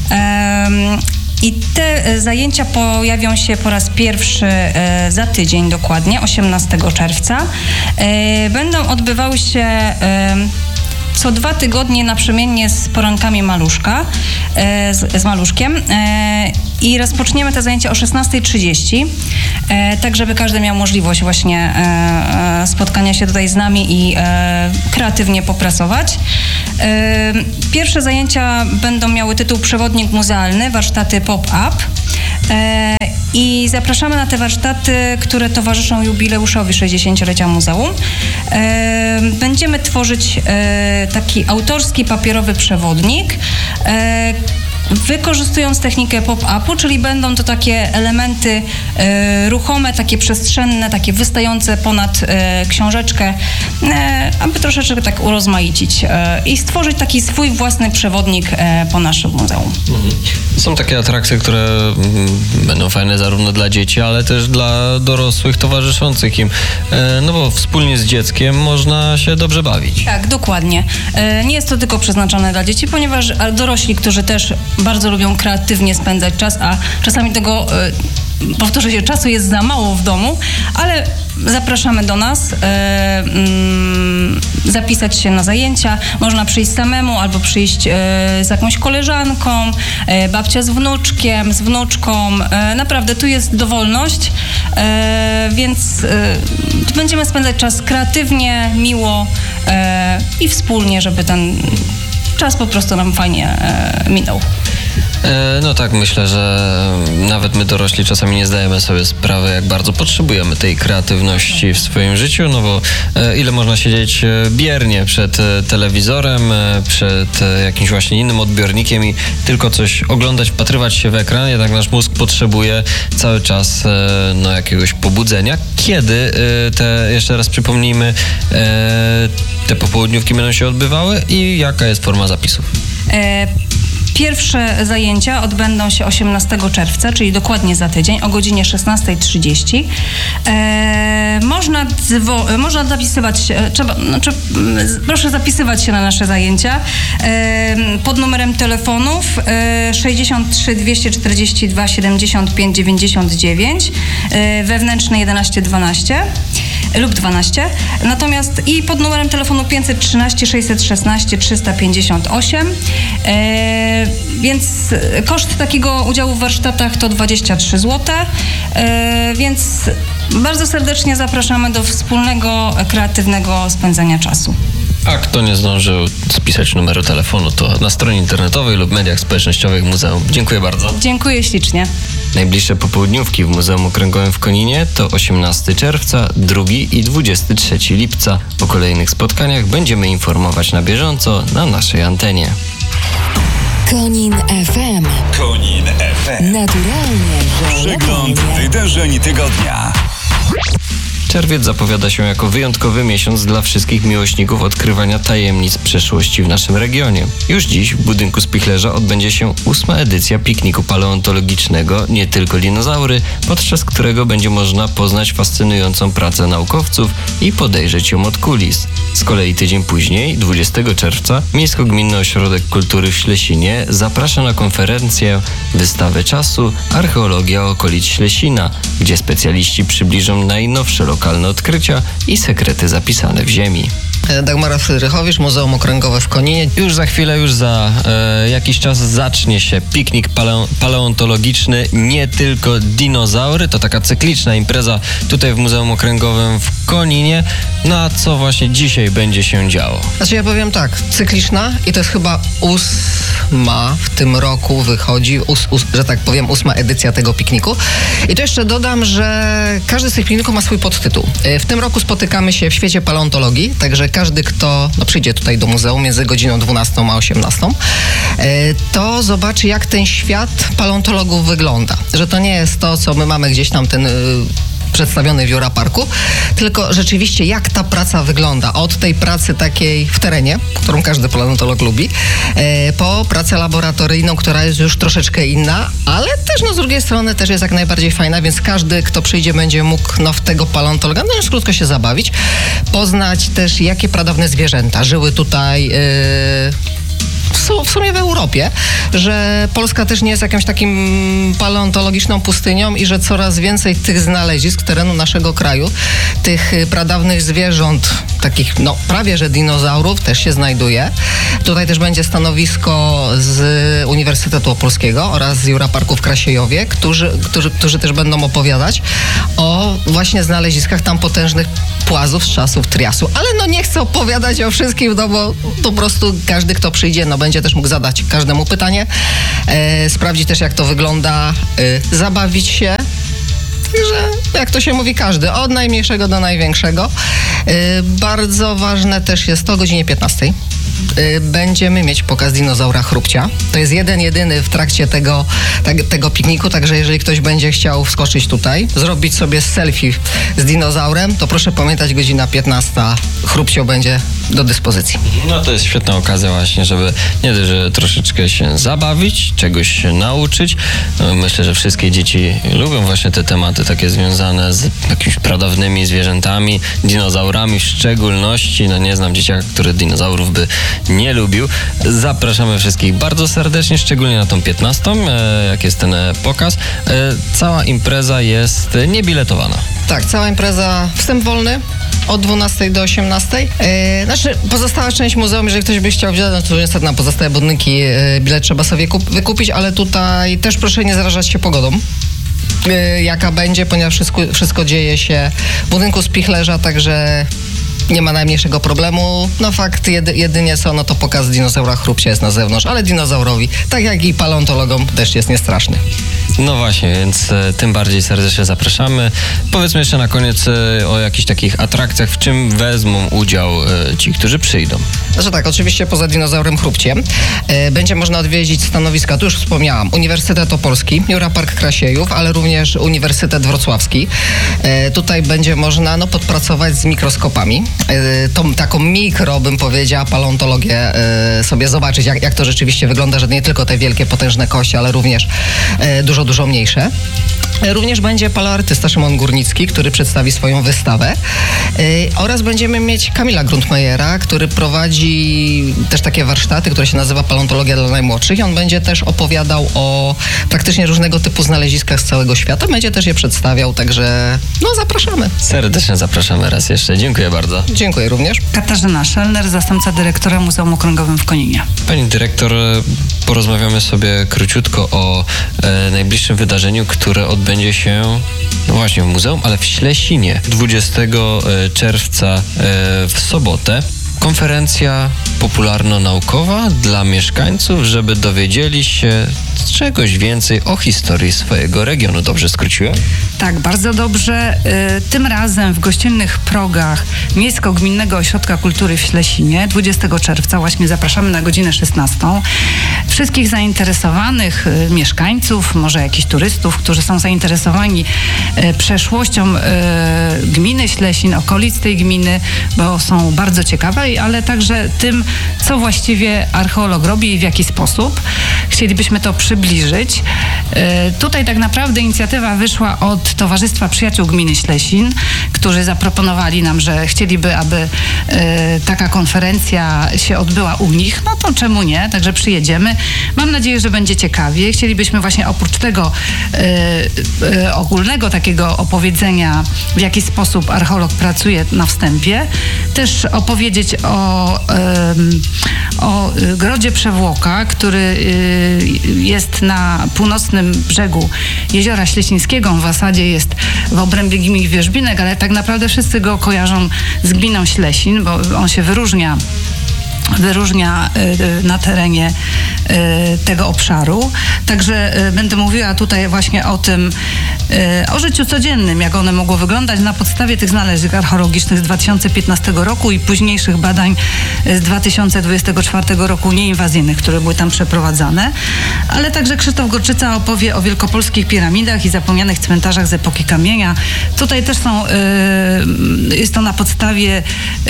E, I te zajęcia pojawią się po raz pierwszy e, za tydzień dokładnie, osiemnastego czerwca. E, będą odbywały się e, co dwa tygodnie naprzemiennie z porankami maluszka, e, z, z maluszkiem. E, I rozpoczniemy te zajęcia o szesnastej trzydzieści, e, tak żeby każdy miał możliwość właśnie e, spotkania się tutaj z nami i e, kreatywnie popracować. E, pierwsze zajęcia będą miały tytuł Przewodnik muzealny, warsztaty pop-up. E, I zapraszamy na te warsztaty, które towarzyszą jubileuszowi sześćdziesięciolecia muzeum. E, będziemy tworzyć e, taki autorski papierowy przewodnik, e, wykorzystując technikę pop-upu, czyli będą to takie elementy e, ruchome, takie przestrzenne, takie wystające ponad e, książeczkę, e, aby troszeczkę tak urozmaicić e, i stworzyć taki swój własny przewodnik e, po naszym muzeum. Mhm. Są takie atrakcje, które mm, będą fajne zarówno dla dzieci, ale też dla dorosłych towarzyszących im, e, no bo wspólnie z dzieckiem można się dobrze bawić. Tak, dokładnie. E, nie jest to tylko przeznaczone dla dzieci, ponieważ dorośli, którzy też bardzo lubią kreatywnie spędzać czas, a czasami tego, e, powtórzę się, czasu jest za mało w domu, ale zapraszamy do nas, e, mm, zapisać się na zajęcia. Można przyjść samemu albo przyjść e, z jakąś koleżanką, e, babcia z wnuczkiem, z wnuczką. E, naprawdę, tu jest dowolność, e, więc e, będziemy spędzać czas kreatywnie, miło e, i wspólnie, żeby ten czas po prostu nam fajnie e, minął. E, no tak, myślę, że nawet my dorośli czasami nie zdajemy sobie sprawy, jak bardzo potrzebujemy tej kreatywności w swoim życiu, no bo e, ile można siedzieć e, biernie przed e, telewizorem, e, przed e, jakimś właśnie innym odbiornikiem i tylko coś oglądać, wpatrywać się w ekran, jednak nasz mózg potrzebuje cały czas e, no, jakiegoś pobudzenia. Kiedy e, te, jeszcze raz przypomnijmy, e, te popołudniówki będą się odbywały i jaka jest forma zapisów? E, Pierwsze zajęcia odbędą się osiemnastego czerwca, czyli dokładnie za tydzień, o godzinie szesnastej trzydzieści. E, można, dzwo- można zapisywać się, trzeba, znaczy, proszę zapisywać się na nasze zajęcia e, pod numerem telefonów e, sześćdziesiąt trzy dwieście czterdzieści dwa siedemdziesiąt pięć dziewięćdziesiąt dziewięć, e, wewnętrzny jedenaście dwanaście lub dwanaście. Natomiast i pod numerem telefonu pięćset trzynaście sześćset szesnaście trzysta pięćdziesiąt osiem. E, więc koszt takiego udziału w warsztatach to dwadzieścia trzy złote. E, więc bardzo serdecznie zapraszamy do wspólnego, kreatywnego spędzania czasu. A kto nie zdążył spisać numeru telefonu, to na stronie internetowej lub mediach społecznościowych muzeum. Dziękuję bardzo. Dziękuję ślicznie. Najbliższe popołudniówki w Muzeum Okręgowym w Koninie to osiemnastego czerwca, drugiego i dwudziestego trzeciego lipca. O kolejnych spotkaniach będziemy informować na bieżąco na naszej antenie. Konin F M. Konin F M. Naturalnie, że Przegląd wydarzeń tygodnia. Czerwiec zapowiada się jako wyjątkowy miesiąc dla wszystkich miłośników odkrywania tajemnic przeszłości w naszym regionie. Już dziś w budynku Spichlerza odbędzie się ósma edycja pikniku paleontologicznego Nie tylko dinozaury, podczas którego będzie można poznać fascynującą pracę naukowców i podejrzeć ją od kulis. Z kolei tydzień później, dwudziestego czerwca, Miejsko-Gminny Ośrodek Kultury w Ślesinie zaprasza na konferencję Wystawę czasu Archeologia okolic Ślesina, gdzie specjaliści przybliżą najnowsze lokalne odkrycia i sekrety zapisane w ziemi. Dagmara Frydrychowicz, Muzeum Okręgowe w Koninie. Już za chwilę, już za e, jakiś czas zacznie się piknik paleo- paleontologiczny Nie tylko dinozaury. To taka cykliczna impreza tutaj w Muzeum Okręgowym w Koninie. No a co właśnie dzisiaj będzie się działo? Znaczy ja powiem tak, cykliczna i to jest chyba ósma w tym roku wychodzi, ós, ós, że tak powiem, ósma edycja tego pikniku. I to jeszcze dodam, że każdy z tych pikników ma swój podtytuł. W tym roku spotykamy się w świecie paleontologii, także każdy, kto no, przyjdzie tutaj do muzeum między godziną dwunastą a osiemnastą, to zobaczy, jak ten świat paleontologów wygląda. Że to nie jest to, co my mamy gdzieś tam ten przedstawiony w Jura Parku, tylko rzeczywiście jak ta praca wygląda. Od tej pracy takiej w terenie, którą każdy paleontolog lubi, e, po pracę laboratoryjną, która jest już troszeczkę inna, ale też no z drugiej strony też jest jak najbardziej fajna, więc każdy, kto przyjdzie, będzie mógł no, w tego paleontologa, no już krótko się zabawić, poznać też, jakie pradawne zwierzęta żyły tutaj yy, w sumie w Europie, że Polska też nie jest jakimś takim paleontologiczną pustynią i że coraz więcej tych znalezisk terenu naszego kraju, tych pradawnych zwierząt, takich no prawie że dinozaurów też się znajduje. Tutaj też będzie stanowisko z Uniwersytetu Opolskiego oraz z Jura Parku w Krasiejowie, którzy, którzy, którzy też będą opowiadać o właśnie znaleziskach tam potężnych płazów z czasów Triasu. Ale no nie chcę opowiadać o wszystkim, no bo po prostu każdy, kto przyjdzie, no będzie też mógł zadać każdemu pytanie, e, sprawdzić też, jak to wygląda, e, zabawić się. Także, jak to się mówi, każdy, od najmniejszego do największego. E, bardzo ważne też jest to o godzinie piętnastej. Będziemy mieć pokaz dinozaura chrupcia. To jest jeden, jedyny w trakcie tego, te, tego pikniku, także jeżeli ktoś będzie chciał wskoczyć tutaj, zrobić sobie selfie z dinozaurem, to proszę pamiętać, godzina piętnasta, chrupcio będzie do dyspozycji. No to jest świetna okazja właśnie, żeby nie dość, że troszeczkę się zabawić, czegoś się nauczyć. No, myślę, że wszystkie dzieci lubią właśnie te tematy takie związane z jakimiś pradawnymi zwierzętami, dinozaurami w szczególności. No nie znam dzieciaka, który dinozaurów by nie lubił. Zapraszamy wszystkich bardzo serdecznie, szczególnie na tą piętnastą, e, jak jest ten e, pokaz. E, cała impreza jest e, niebiletowana. Tak, cała impreza, wstęp wolny od dwunastej do osiemnastej. E, znaczy, pozostała część muzeum, jeżeli ktoś by chciał wziąć, no to niestety na pozostałe budynki e, bilet trzeba sobie kup- wykupić, ale tutaj też proszę nie zarażać się pogodą. E, jaka będzie, ponieważ wszystko, wszystko dzieje się w budynku Spichlerza, także nie ma najmniejszego problemu. No fakt jedy, jedynie co, no to pokaz dinozaura chrupcia jest na zewnątrz, ale dinozaurowi, tak jak i paleontologom, też jest niestraszny. No właśnie, więc e, tym bardziej serdecznie zapraszamy. Powiedzmy jeszcze na koniec e, o jakichś takich atrakcjach, w czym wezmą udział e, ci, którzy przyjdą. Znaczy tak, oczywiście poza dinozaurem chrupciem e, będzie można odwiedzić stanowiska, tu już wspomniałam, Uniwersytet Opolski, Jura Park Krasiejów, ale również Uniwersytet Wrocławski. E, tutaj będzie można no, podpracować z mikroskopami. E, tą taką mikro, bym powiedziała, paleontologię e, sobie zobaczyć, jak, jak to rzeczywiście wygląda, że nie tylko te wielkie, potężne kości, ale również e, dużo, dużo mniejsze. Również będzie paleoartysta Szymon Górnicki, który przedstawi swoją wystawę. Yy, oraz będziemy mieć Kamila Grundmajera, który prowadzi też takie warsztaty, które się nazywa Paleontologia dla najmłodszych i on będzie też opowiadał o praktycznie różnego typu znaleziskach z całego świata. Będzie też je przedstawiał, także no zapraszamy. Serdecznie zapraszamy raz jeszcze. Dziękuję bardzo. Dziękuję również. Katarzyna Szelner, zastępca dyrektora Muzeum Okręgowym w Koninie. Pani dyrektor, porozmawiamy sobie króciutko o e, najbliższym wydarzeniu, które odbędzie się no właśnie w muzeum, ale w Ślesinie dwudziestego czerwca e, w sobotę. Konferencja popularno-naukowa dla mieszkańców, żeby dowiedzieli się czegoś więcej o historii swojego regionu. Dobrze skróciłem? Tak, bardzo dobrze. Tym razem w gościnnych progach Miejsko-Gminnego Ośrodka Kultury w Ślesinie dwudziestego czerwca właśnie zapraszamy na godzinę szesnastą. Wszystkich zainteresowanych mieszkańców, może jakichś turystów, którzy są zainteresowani przeszłością gminy Ślesin, okolic tej gminy, bo są bardzo ciekawe, ale także tym, co właściwie archeolog robi i w jaki sposób. Chcielibyśmy to przybliżyć. Tutaj tak naprawdę inicjatywa wyszła od Towarzystwa Przyjaciół Gminy Ślesin, którzy zaproponowali nam, że chcieliby, aby taka konferencja się odbyła u nich. No to czemu nie? Także przyjedziemy. Mam nadzieję, że będzie ciekawie. Chcielibyśmy właśnie oprócz tego ogólnego takiego opowiedzenia, w jaki sposób archeolog pracuje na wstępie, też opowiedzieć o, o Grodzie Przewłoka, który jest na północnym brzegu Jeziora Ślesińskiego. W zasadzie jest w obrębie gminy Wierzbinek, ale tak naprawdę wszyscy go kojarzą z gminą Ślesin, bo on się wyróżnia wyróżnia na terenie tego obszaru. Także będę mówiła tutaj właśnie o tym, o życiu codziennym, jak one mogło wyglądać na podstawie tych znalezisk archeologicznych z dwa tysiące piętnastego roku i późniejszych badań z dwa tysiące dwudziestego czwartego roku nieinwazyjnych, które były tam przeprowadzane. Ale także Krzysztof Gorczyca opowie o wielkopolskich piramidach i zapomnianych cmentarzach z epoki kamienia. Tutaj też są, jest to na podstawie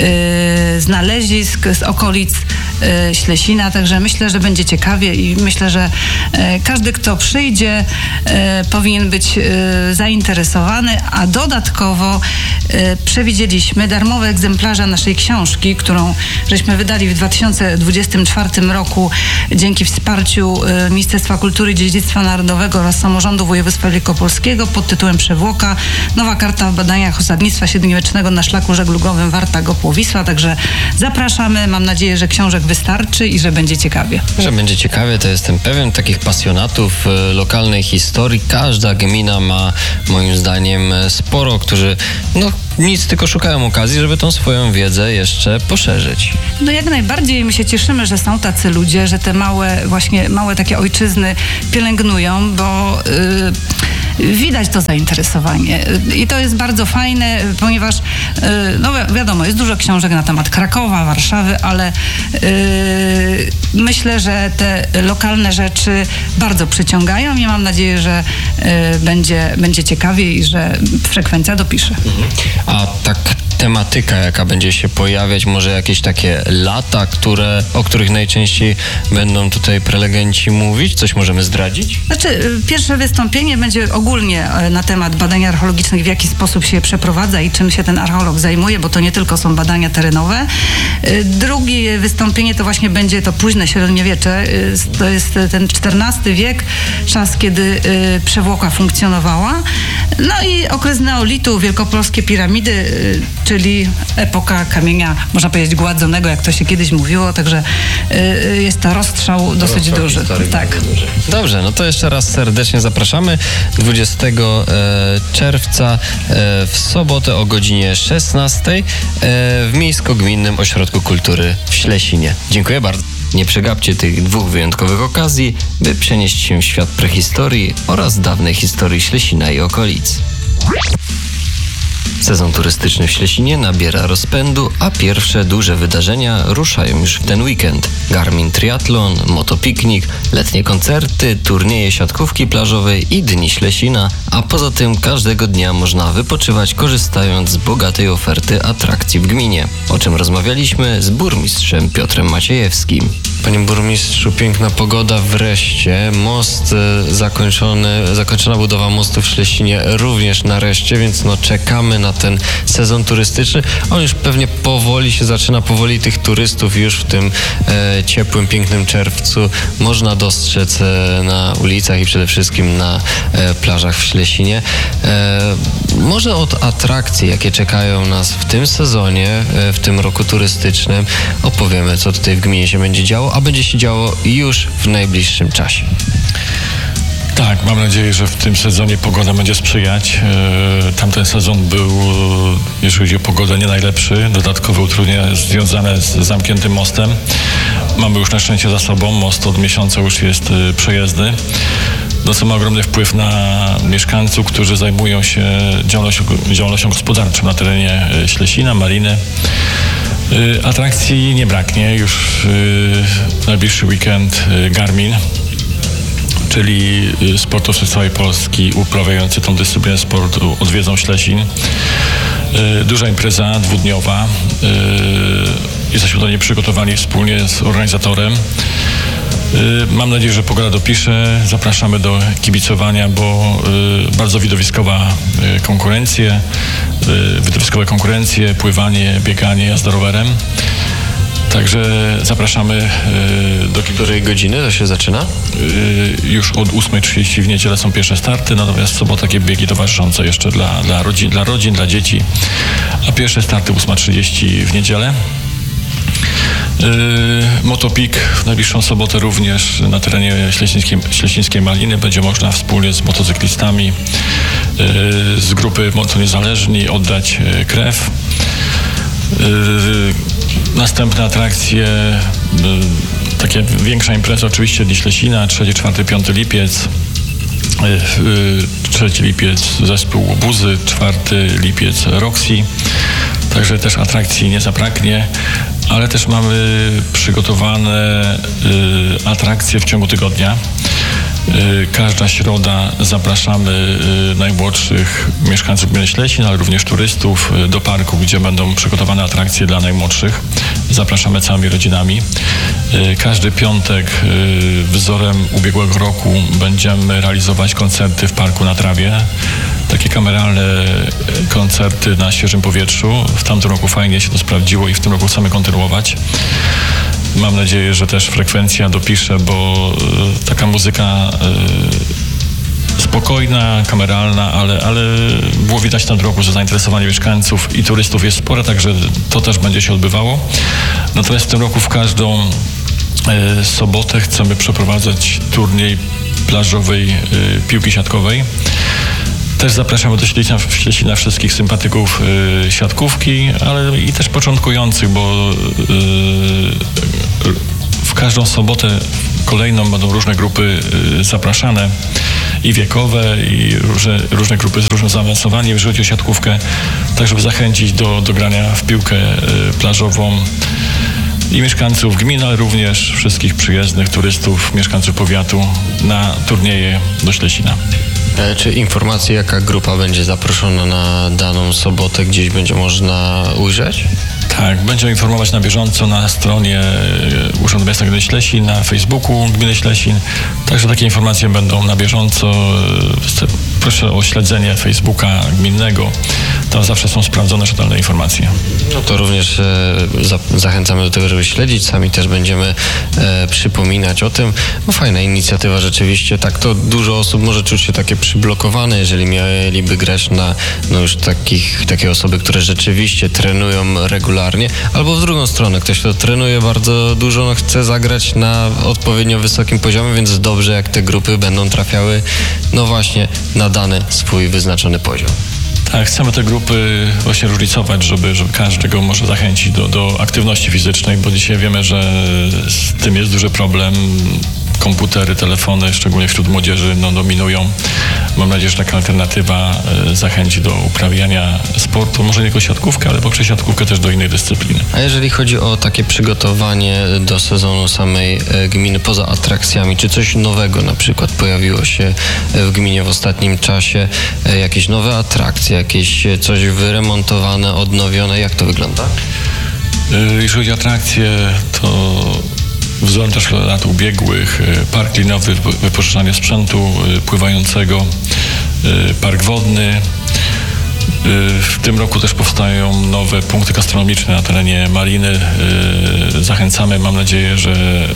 znalezisk z okolic Ślesina, także myślę, że będzie ciekawie i myślę, że każdy, kto przyjdzie, powinien być zainteresowany, a dodatkowo przewidzieliśmy darmowe egzemplarze naszej książki, którą żeśmy wydali w dwa tysiące dwudziestym czwartym roku dzięki wsparciu Ministerstwa Kultury i Dziedzictwa Narodowego oraz Samorządu Województwa Wielkopolskiego pod tytułem Przewłoka. Nowa karta w badaniach osadnictwa średniowiecznego na szlaku żeglugowym Warta-Gopło-Wisła. Także zapraszamy. Mam nadzieję, że książek wystarczy i że będzie ciekawie. Że będzie ciekawie, to jestem pewien. Takich pasjonatów e, lokalnej historii każda gmina ma, moim zdaniem, sporo, którzy no nic, tylko szukają okazji, żeby tą swoją wiedzę jeszcze poszerzyć. No jak najbardziej my się cieszymy, że są tacy ludzie, że te małe, właśnie małe takie ojczyzny pielęgnują, bo yy, widać to zainteresowanie. I to jest bardzo fajne, ponieważ yy, no wi- wiadomo, jest dużo książek na temat Krakowa, Warszawy, ale yy, myślę, że te lokalne rzeczy bardzo przyciągają i mam nadzieję, że yy, będzie, będzie ciekawie i że frekwencja dopisze. A tak tematyka, jaka będzie się pojawiać, może jakieś takie lata, które, o których najczęściej będą tutaj prelegenci mówić? Coś możemy zdradzić? Znaczy, pierwsze wystąpienie będzie ogólnie na temat badań archeologicznych, w jaki sposób się przeprowadza i czym się ten archeolog zajmuje, bo to nie tylko są badania terenowe. Drugie wystąpienie to właśnie będzie to późne średniowiecze. To jest ten czternasty wiek, czas, kiedy przewłoka funkcjonowała. No i okres neolitu, wielkopolskie piramidy, czyli epoka kamienia, można powiedzieć, gładzonego, jak to się kiedyś mówiło, także y, jest to rozstrzał dosyć rozstrzał duży. Tak. Duży. Dobrze, no to jeszcze raz serdecznie zapraszamy dwudziestego czerwca w sobotę o godzinie szesnastej w Miejsko-Gminnym Ośrodku Kultury w Ślesinie. Dziękuję bardzo. Nie przegapcie tych dwóch wyjątkowych okazji, by przenieść się w świat prehistorii oraz dawnej historii Ślesina i okolic. Sezon turystyczny w Ślesinie nabiera rozpędu, a pierwsze duże wydarzenia ruszają już w ten weekend. Garmin Triathlon, motopiknik, letnie koncerty, turnieje siatkówki plażowej i Dni Ślesina, a poza tym każdego dnia można wypoczywać, korzystając z bogatej oferty atrakcji w gminie, o czym rozmawialiśmy z burmistrzem Piotrem Maciejewskim. Panie burmistrzu, piękna pogoda wreszcie, most zakończony, zakończona budowa mostu w Ślesinie również nareszcie, więc no czekamy na ten sezon turystyczny. On już pewnie powoli się zaczyna, powoli tych turystów już w tym e, ciepłym, pięknym czerwcu można dostrzec e, na ulicach i przede wszystkim na e, plażach w Ślesinie. E, może od atrakcji, jakie czekają nas w tym sezonie, e, w tym roku turystycznym, opowiemy, co tutaj w gminie się będzie działo, a będzie się działo już w najbliższym czasie. Tak, mam nadzieję, że w tym sezonie pogoda będzie sprzyjać. Tamten sezon był, jeżeli chodzi o pogodę, nie najlepszy. Dodatkowe utrudnienia związane z zamkniętym mostem. Mamy już na szczęście za sobą. Most od miesiąca już jest przejezdny. No, co ma ogromny wpływ na mieszkańców, którzy zajmują się działalnością, działalnością gospodarczą na terenie Ślesina, Maliny. Atrakcji nie braknie. Już w najbliższy weekend Garmin, czyli sportowcy z całej Polski uprawiający tą dyscyplinę sportu odwiedzą Ślesin. Duża impreza dwudniowa. Jesteśmy do niej przygotowani wspólnie z organizatorem. Mam nadzieję, że pogoda dopisze. Zapraszamy do kibicowania, bo bardzo widowiskowa konkurencje, widowiskowe konkurencje, pływanie, bieganie, jazda rowerem. Także zapraszamy do... Której godziny to się zaczyna? Już od ósma trzydzieści w niedzielę są pierwsze starty, natomiast w sobotę takie biegi towarzyszące jeszcze dla, dla, rodzin, dla rodzin, dla dzieci. A pierwsze starty ósma trzydzieści w niedzielę. Motopik w najbliższą sobotę również na terenie Ślesińskiej, Ślesińskiej Maliny. Będzie można wspólnie z motocyklistami z grupy Moto Niezależni oddać krew. Następne atrakcje, takie większa impreza oczywiście Dni Ślesina, trzeci, czwarty, piąty lipiec. Trzeci lipiec zespół Łobuzy, czwarty lipiec Roxy. Także też atrakcji nie zabraknie, ale też mamy przygotowane atrakcje w ciągu tygodnia. Każda środa zapraszamy najmłodszych mieszkańców gminy Ślesin, ale również turystów do parku, gdzie będą przygotowane atrakcje dla najmłodszych. Zapraszamy całymi rodzinami. Każdy piątek wzorem ubiegłego roku będziemy realizować koncerty w parku na trawie. Takie kameralne koncerty na świeżym powietrzu. W tamtym roku fajnie się to sprawdziło i w tym roku chcemy kontynuować. Mam nadzieję, że też frekwencja dopisze, bo taka muzyka spokojna, kameralna, ale, ale było widać na roku, że zainteresowanie mieszkańców i turystów jest spore, także to też będzie się odbywało. Natomiast w tym roku w każdą sobotę chcemy przeprowadzać turniej plażowej piłki siatkowej. Też zapraszamy do Ślesina, Ślesina wszystkich sympatyków y, siatkówki, ale i też początkujących, bo y, w każdą sobotę kolejną będą różne grupy y, zapraszane i wiekowe, i różne, różne grupy z różnym zaawansowaniem, jeżeli chodzi o siatkówkę, tak żeby zachęcić do, do grania w piłkę y, plażową i mieszkańców gminy, ale również wszystkich przyjezdnych turystów, mieszkańców powiatu na turnieje do Ślesina. Czy informacje, jaka grupa będzie zaproszona na daną sobotę, gdzieś będzie można ujrzeć? Tak, będziemy informować na bieżąco na stronie Urzędu Miasta Gminy Ślesin, na Facebooku Gminy Ślesin. Także takie informacje będą na bieżąco. Proszę o śledzenie Facebooka gminnego. Tam zawsze są sprawdzone rzetelne informacje. No to również e, za, zachęcamy do tego, żeby śledzić. Sami też będziemy e, przypominać o tym. No fajna inicjatywa rzeczywiście. Tak to dużo osób może czuć się takie przyblokowane, jeżeli mieliby grać na no już takich, takie osoby, które rzeczywiście trenują regularnie, albo w drugą stronę. Ktoś, kto trenuje bardzo dużo, no chce zagrać na odpowiednio wysokim poziomie, więc dobrze, jak te grupy będą trafiały no właśnie na dany swój wyznaczony poziom. Tak, chcemy te grupy właśnie różnicować, żeby, żeby każdego może zachęcić do, do aktywności fizycznej, bo dzisiaj wiemy, że z tym jest duży problem. Komputery, telefony, szczególnie wśród młodzieży, no, dominują. Mam nadzieję, że taka alternatywa e, zachęci do uprawiania sportu, może nie tylko siatkówkę, ale poprzez siatkówkę też do innych dyscyplin. A jeżeli chodzi o takie przygotowanie do sezonu samej e, gminy poza atrakcjami, czy coś nowego na przykład pojawiło się w gminie w ostatnim czasie? E, jakieś nowe atrakcje, jakieś coś wyremontowane, odnowione? Jak to wygląda? E, jeżeli chodzi o atrakcje, to wzorem też lat ubiegłych park linowy, wypożyczanie sprzętu pływającego, park wodny. W tym roku też powstają nowe punkty gastronomiczne na terenie mariny. Zachęcamy, mam nadzieję, że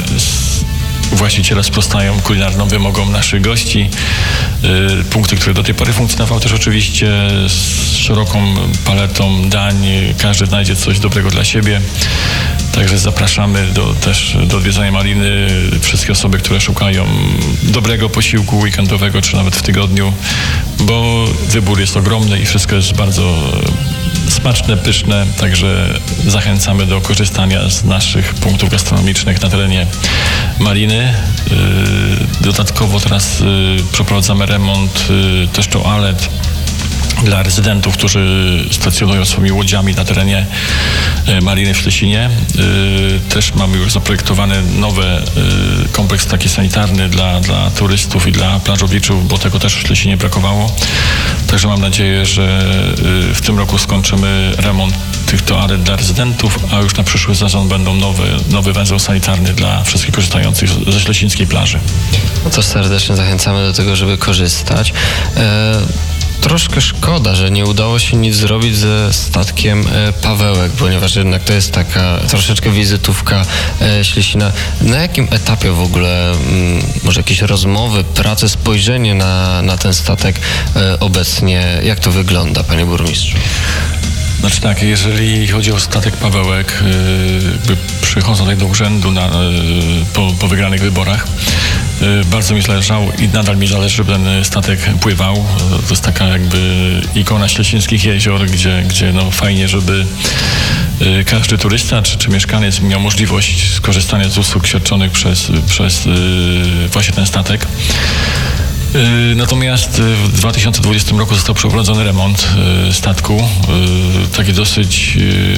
właściciele sprostają kulinarnym wymogom naszych gości. Punkty, które do tej pory funkcjonowały też oczywiście z szeroką paletą dań. Każdy znajdzie coś dobrego dla siebie. Także zapraszamy do, też do odwiedzania mariny wszystkie osoby, które szukają dobrego posiłku weekendowego, czy nawet w tygodniu, bo wybór jest ogromny i wszystko jest bardzo smaczne, pyszne, także zachęcamy do korzystania z naszych punktów gastronomicznych na terenie mariny. Dodatkowo teraz przeprowadzamy remont też toalet dla rezydentów, którzy stacjonują swoimi łodziami na terenie mariny w Ślesinie. Też mamy już zaprojektowany nowy kompleks taki sanitarny dla, dla turystów i dla plażowiczów, bo tego też w Ślesinie brakowało. Także mam nadzieję, że w tym roku skończymy remont tych toalet dla rezydentów, a już na przyszły sezon będą nowe, nowy węzeł sanitarny dla wszystkich korzystających ze ślesińskiej plaży. No to serdecznie zachęcamy do tego, żeby korzystać. E Troszkę szkoda, że nie udało się nic zrobić ze statkiem Pawełek, ponieważ jednak to jest taka troszeczkę wizytówka Ślesina. Na jakim etapie w ogóle może jakieś rozmowy, prace, spojrzenie na, na ten statek obecnie? Jak to wygląda, panie burmistrzu? Znaczy tak, jeżeli chodzi o statek Pawełek, jakby przychodząc tutaj do urzędu na, po, po wygranych wyborach, bardzo mi zależało i nadal mi zależy, żeby ten statek pływał. To jest taka jakby ikona ślesińskich jezior, gdzie, gdzie no fajnie, żeby każdy turysta czy, czy mieszkaniec miał możliwość skorzystania z usług świadczonych przez, przez właśnie ten statek. Natomiast w dwa tysiące dwudziestym roku został przeprowadzony remont statku, taki dosyć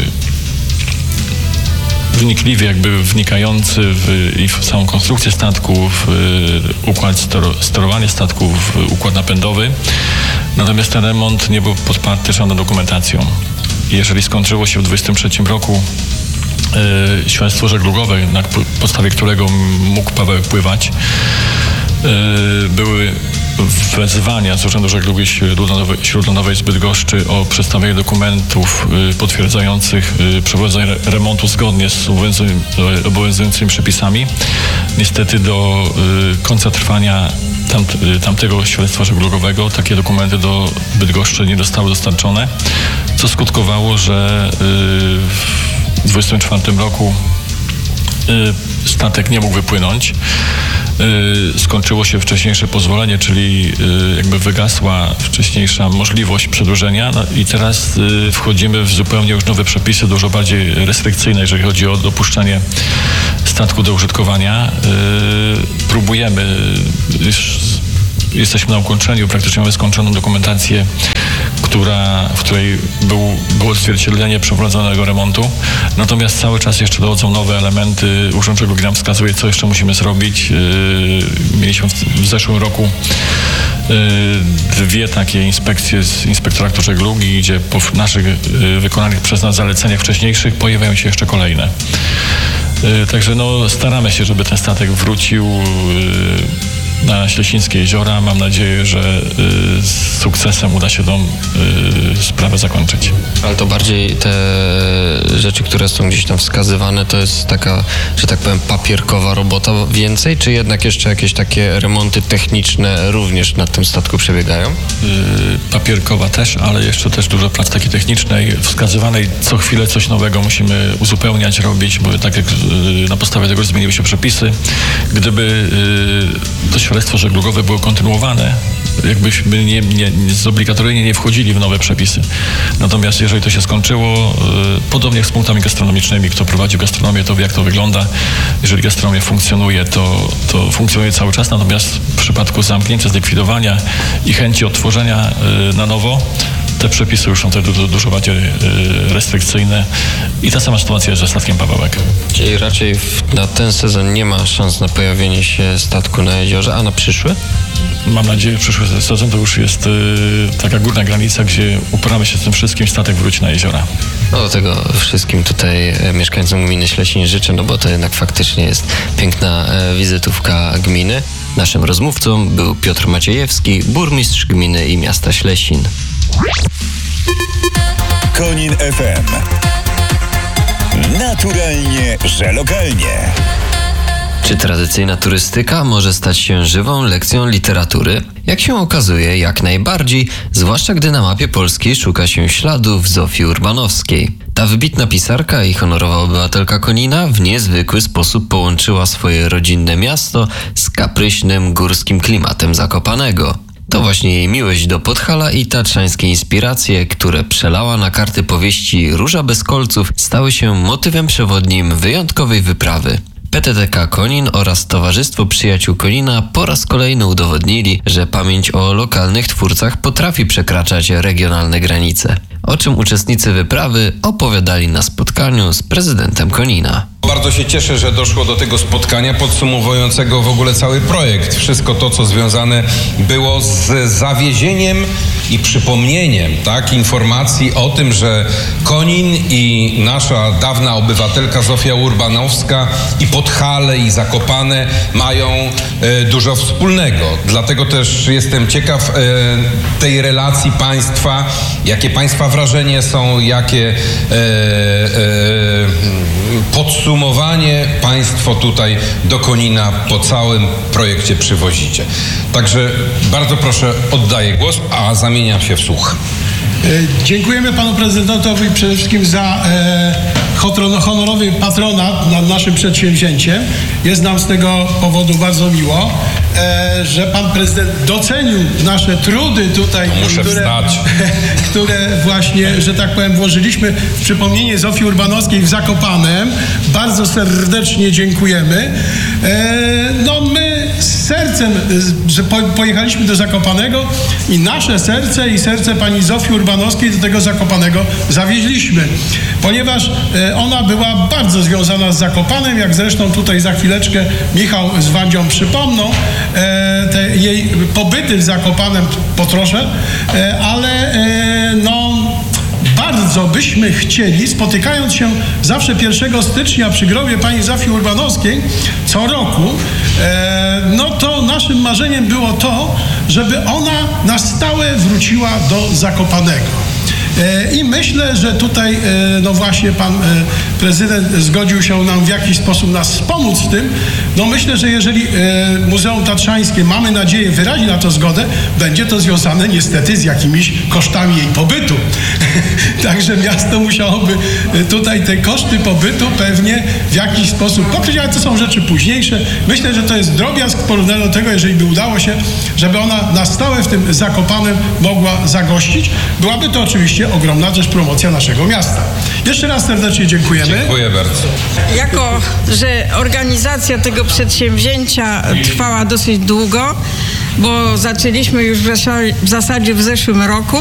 wnikliwie jakby wnikający w, i w samą konstrukcję statku, w układ stero, sterowania statku, w układ napędowy. Natomiast ten remont nie był podparty żadną dokumentacją. Jeżeli skończyło się w dwudziestym trzecim roku y, świadectwo żeglugowe, na podstawie którego mógł Paweł pływać, y, były wezwania z Urzędu Żeglugi Śródlądowej, Śródlądowej z Bydgoszczy o przedstawienie dokumentów y, potwierdzających y, przeprowadzenie remontu zgodnie z obowiązującymi przepisami. Niestety do y, końca trwania tam, y, tamtego świadectwa żeglugowego takie dokumenty do Bydgoszczy nie zostały dostarczone, co skutkowało, że y, w dwudziestym czwartym roku y, statek nie mógł wypłynąć. Yy, skończyło się wcześniejsze pozwolenie, czyli yy, jakby wygasła wcześniejsza możliwość przedłużenia, no i teraz yy, wchodzimy w zupełnie już nowe przepisy, dużo bardziej restrykcyjne, jeżeli chodzi o dopuszczanie statku do użytkowania. Yy, próbujemy, już jesteśmy na ukończeniu, praktycznie mamy skończoną dokumentację, która, w której był, było odzwierciedlenie przeprowadzonego remontu. Natomiast cały czas jeszcze dochodzą nowe elementy. Urząd Żeglugi nam wskazuje, co jeszcze musimy zrobić. Yy, mieliśmy w, w zeszłym roku yy, dwie takie inspekcje z Inspektoratu Żeglugi, gdzie po naszych yy, wykonanych przez nas zaleceniach wcześniejszych pojawiają się jeszcze kolejne. Yy, także no, staramy się, żeby ten statek wrócił yy, na Ślesińskie jeziora. Mam nadzieję, że y, z sukcesem uda się tą y, sprawę zakończyć. Ale to bardziej te rzeczy, które są gdzieś tam wskazywane, to jest taka, że tak powiem, papierkowa robota więcej, czy jednak jeszcze jakieś takie remonty techniczne również na tym statku przebiegają? Y, papierkowa też, ale jeszcze też dużo pracy takiej technicznej, wskazywanej co chwilę coś nowego musimy uzupełniać, robić, bo tak jak y, na podstawie tego zmieniły się przepisy. Gdyby y, to świadectwo żeglugowe było kontynuowane, jakbyśmy nie, nie, zobligatoryjnie nie wchodzili w nowe przepisy. Natomiast jeżeli to się skończyło, y, podobnie jak z punktami gastronomicznymi, kto prowadził gastronomię, to wie, jak to wygląda. Jeżeli gastronomia funkcjonuje, to, to funkcjonuje cały czas, natomiast w przypadku zamknięcia, zlikwidowania i chęci odtworzenia y, na nowo, te przepisy już są te dużo, dużo bardziej y, restrykcyjne i ta sama sytuacja jest ze statkiem Pawełek. Czyli raczej w, na ten sezon nie ma szans na pojawienie się statku na jeziorze, a na przyszły? Mam nadzieję, że przyszły sezon to już jest y, taka górna granica, gdzie uporamy się z tym wszystkim, statek wróci na jeziora. No do tego wszystkim tutaj e, mieszkańcom gminy Ślesin życzę, no bo to jednak faktycznie jest piękna e, wizytówka gminy. Naszym rozmówcą był Piotr Maciejewski, burmistrz gminy i miasta Ślesin. Konin F M. Naturalnie, że lokalnie. Czy tradycyjna turystyka może stać się żywą lekcją literatury? Jak się okazuje, jak najbardziej, zwłaszcza gdy na mapie polskiej szuka się śladów Zofii Urbanowskiej. Ta wybitna pisarka i honorowa obywatelka Konina w niezwykły sposób połączyła swoje rodzinne miasto z kapryśnym górskim klimatem Zakopanego. To właśnie jej miłość do Podhala i tatrzańskie inspiracje, które przelała na karty powieści Róża bez kolców, stały się motywem przewodnim wyjątkowej wyprawy. P T T K Konin oraz Towarzystwo Przyjaciół Konina po raz kolejny udowodnili, że pamięć o lokalnych twórcach potrafi przekraczać regionalne granice. O czym uczestnicy wyprawy opowiadali na spotkaniu z prezydentem Konina. Bardzo się cieszę, że doszło do tego spotkania podsumowującego w ogóle cały projekt. Wszystko to, co związane było z zawiezieniem i przypomnieniem, tak, informacji o tym, że Konin i nasza dawna obywatelka Zofia Urbanowska i Podhale i Zakopane mają e, dużo wspólnego. Dlatego też jestem ciekaw e, tej relacji państwa, jakie państwa wrażenie są, jakie e, e, podsumowanie państwo tutaj do Konina po całym projekcie przywozicie. Także bardzo proszę, oddaję głos, a zamieniam się w słuch. Dziękujemy panu prezydentowi przede wszystkim za e, honorowy patronat nad naszym przedsięwzięciem. Jest nam z tego powodu bardzo miło, e, że pan prezydent docenił nasze trudy tutaj, Muszę które, wstać. które właśnie, że tak powiem, włożyliśmy w przypomnienie Zofii Urbanowskiej w Zakopanem. Bardzo serdecznie dziękujemy. E, no my z sercem, że po, pojechaliśmy do Zakopanego i nasze serce i serce pani Zofii Urbanowskiej do tego Zakopanego zawieźliśmy, ponieważ e, ona była bardzo związana z Zakopanem, jak zresztą tutaj za chwileczkę Michał z Wandzią przypomną, e, te jej pobyty w Zakopanem potroszę, e, ale e, no bardzo byśmy chcieli, spotykając się zawsze pierwszego stycznia przy grobie pani Zofii Urbanowskiej co roku, e, no to naszym marzeniem było to, żeby ona na stałe wróciła do Zakopanego. I myślę, że tutaj no właśnie pan prezydent zgodził się nam w jakiś sposób nas wspomóc w tym. No myślę, że jeżeli Muzeum Tatrzańskie, mamy nadzieję, wyrazi na to zgodę, będzie to związane niestety z jakimiś kosztami jej pobytu. Także miasto musiałoby tutaj te koszty pobytu pewnie w jakiś sposób pokryć, ale to są rzeczy późniejsze. Myślę, że to jest drobiazg w porównaniu do tego, jeżeli by udało się, żeby ona na stałe w tym Zakopanem mogła zagościć. Byłaby to oczywiście ogromna też promocja naszego miasta. Jeszcze raz serdecznie dziękujemy. Dziękuję bardzo. Jako, że organizacja tego przedsięwzięcia trwała dosyć długo, bo zaczęliśmy już w zasadzie w zeszłym roku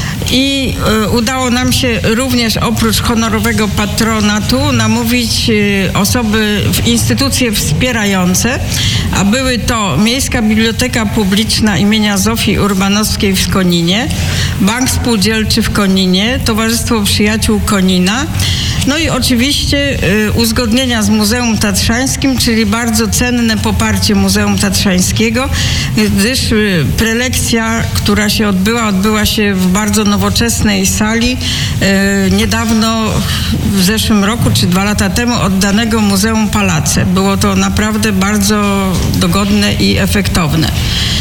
i y, udało nam się również oprócz honorowego patronatu namówić y, osoby, w instytucje wspierające, a były to Miejska Biblioteka Publiczna imienia Zofii Urbanowskiej w Koninie, Bank Spółdzielczy w Koninie, Towarzystwo Przyjaciół Konina, no i oczywiście y, uzgodnienia z Muzeum Tatrzańskim, czyli bardzo cenne poparcie Muzeum Tatrzańskiego, gdyż y, prelekcja, która się odbyła, odbyła się w bardzo nowoczesnej sali y, niedawno, w zeszłym roku czy dwa lata temu oddanego Muzeum Palace. Było to naprawdę bardzo dogodne i efektowne.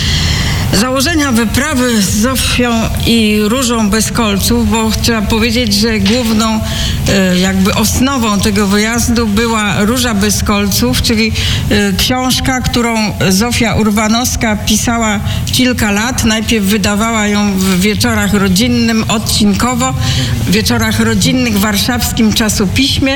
Założenia wyprawy z Zofią i Różą bez kolców, bo trzeba powiedzieć, że główną e, jakby osnową tego wyjazdu była Róża bez kolców, czyli e, książka, którą Zofia Urbanowska pisała kilka lat. Najpierw wydawała ją w wieczorach rodzinnym, odcinkowo, w wieczorach rodzinnych w warszawskim czasopiśmie.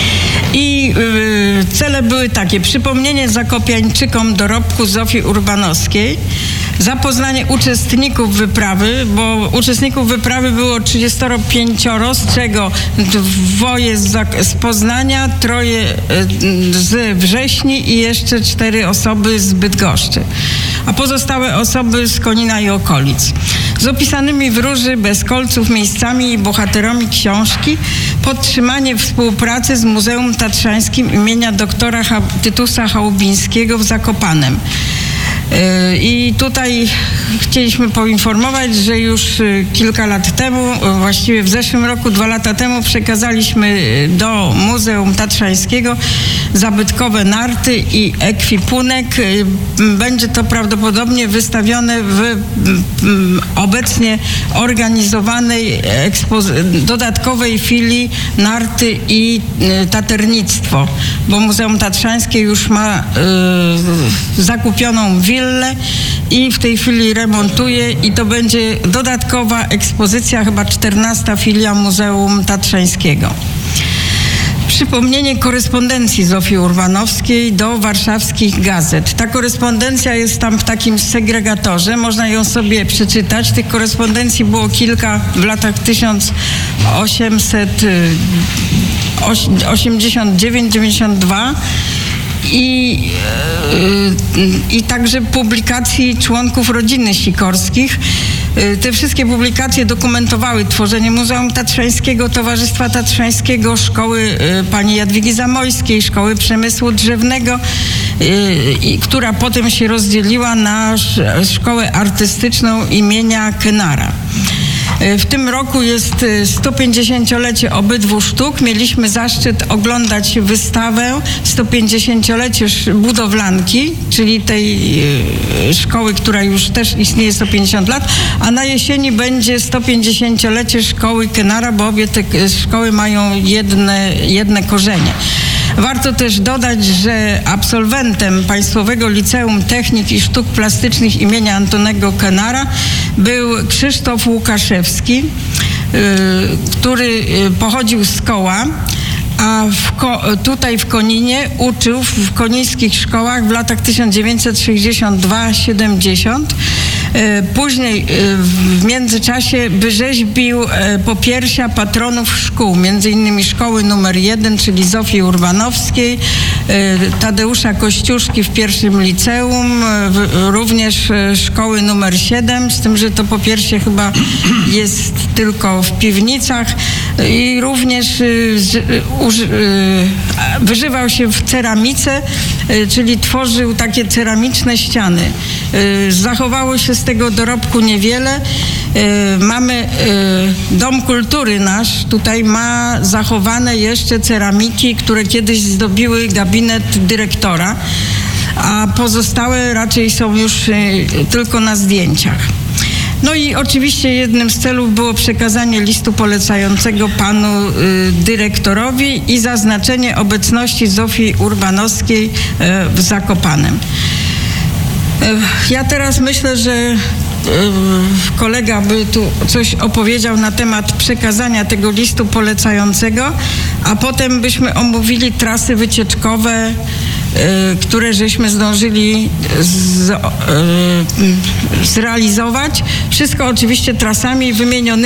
I y, cele były takie: przypomnienie zakopiańczykom dorobku Zofii Urbanowskiej, zapoznanie uczestników wyprawy, bo uczestników wyprawy było trzydzieści pięć, z czego dwoje z, z Poznania, troje z Wrześni i jeszcze cztery osoby z Bydgoszczy, a pozostałe osoby z Konina i okolic. Z opisanymi w Róży bez kolców miejscami i bohaterami książki, podtrzymanie współpracy z Muzeum Tatrzańskim imienia doktora Tytusa Chałubińskiego w Zakopanem. I tutaj chcieliśmy poinformować, że już kilka lat temu, właściwie w zeszłym roku, dwa lata temu, przekazaliśmy do Muzeum Tatrzańskiego zabytkowe narty i ekwipunek. Będzie to prawdopodobnie wystawione w obecnie organizowanej dodatkowej filii narty i taternictwo, bo Muzeum Tatrzańskie już ma y, zakupioną willę i w tej chwili remontuje, i to będzie dodatkowa ekspozycja, chyba czternasta filia Muzeum Tatrzańskiego. Przypomnienie korespondencji Zofii Urbanowskiej do warszawskich gazet. Ta korespondencja jest tam w takim segregatorze, można ją sobie przeczytać. Tych korespondencji było kilka w latach tysiąc osiemset osiemdziesiąt dziewięć dziewięćdziesiąt dwa. I, i także publikacji członków rodziny Sikorskich. Te wszystkie publikacje dokumentowały tworzenie Muzeum Tatrzańskiego, Towarzystwa Tatrzańskiego, Szkoły pani Jadwigi Zamojskiej, Szkoły Przemysłu Drzewnego, która potem się rozdzieliła na Szkołę Artystyczną imienia Kynara. W tym roku jest sto pięćdziesięciolecie obydwu sztuk. Mieliśmy zaszczyt oglądać wystawę sto pięćdziesięciolecie budowlanki, czyli tej szkoły, która już też istnieje sto pięćdziesiąt lat, a na jesieni będzie sto pięćdziesięciolecie szkoły Kenara, bo obie te szkoły mają jedne, jedne korzenie. Warto też dodać, że absolwentem Państwowego Liceum Technik i Sztuk Plastycznych imienia Antonego Kenara był Krzysztof Łukaszewski, który pochodził z Koła, a w Ko- tutaj w Koninie uczył w konińskich szkołach w latach tysiąc dziewięćset sześćdziesiąt dwa siedemdziesiąt. Później w międzyczasie wyrzeźbił popiersia patronów szkół, między innymi szkoły numer jeden, czyli Zofii Urbanowskiej, Tadeusza Kościuszki w pierwszym liceum, również szkoły numer siedem, z tym, że to popiersie chyba jest tylko w piwnicach, i również wyżywał się w ceramice, czyli tworzył takie ceramiczne ściany. Zachowało się z tego dorobku niewiele. Mamy Dom Kultury nasz, tutaj ma zachowane jeszcze ceramiki, które kiedyś zdobiły gabinet dyrektora, a pozostałe raczej są już tylko na zdjęciach. No i oczywiście jednym z celów było przekazanie listu polecającego panu y, dyrektorowi i zaznaczenie obecności Zofii Urbanowskiej y, w Zakopanem. Y, ja teraz myślę, że y, kolega by tu coś opowiedział na temat przekazania tego listu polecającego, a potem byśmy omówili trasy wycieczkowe, które żeśmy zdążyli z, zrealizować. Wszystko oczywiście trasami wymienionymi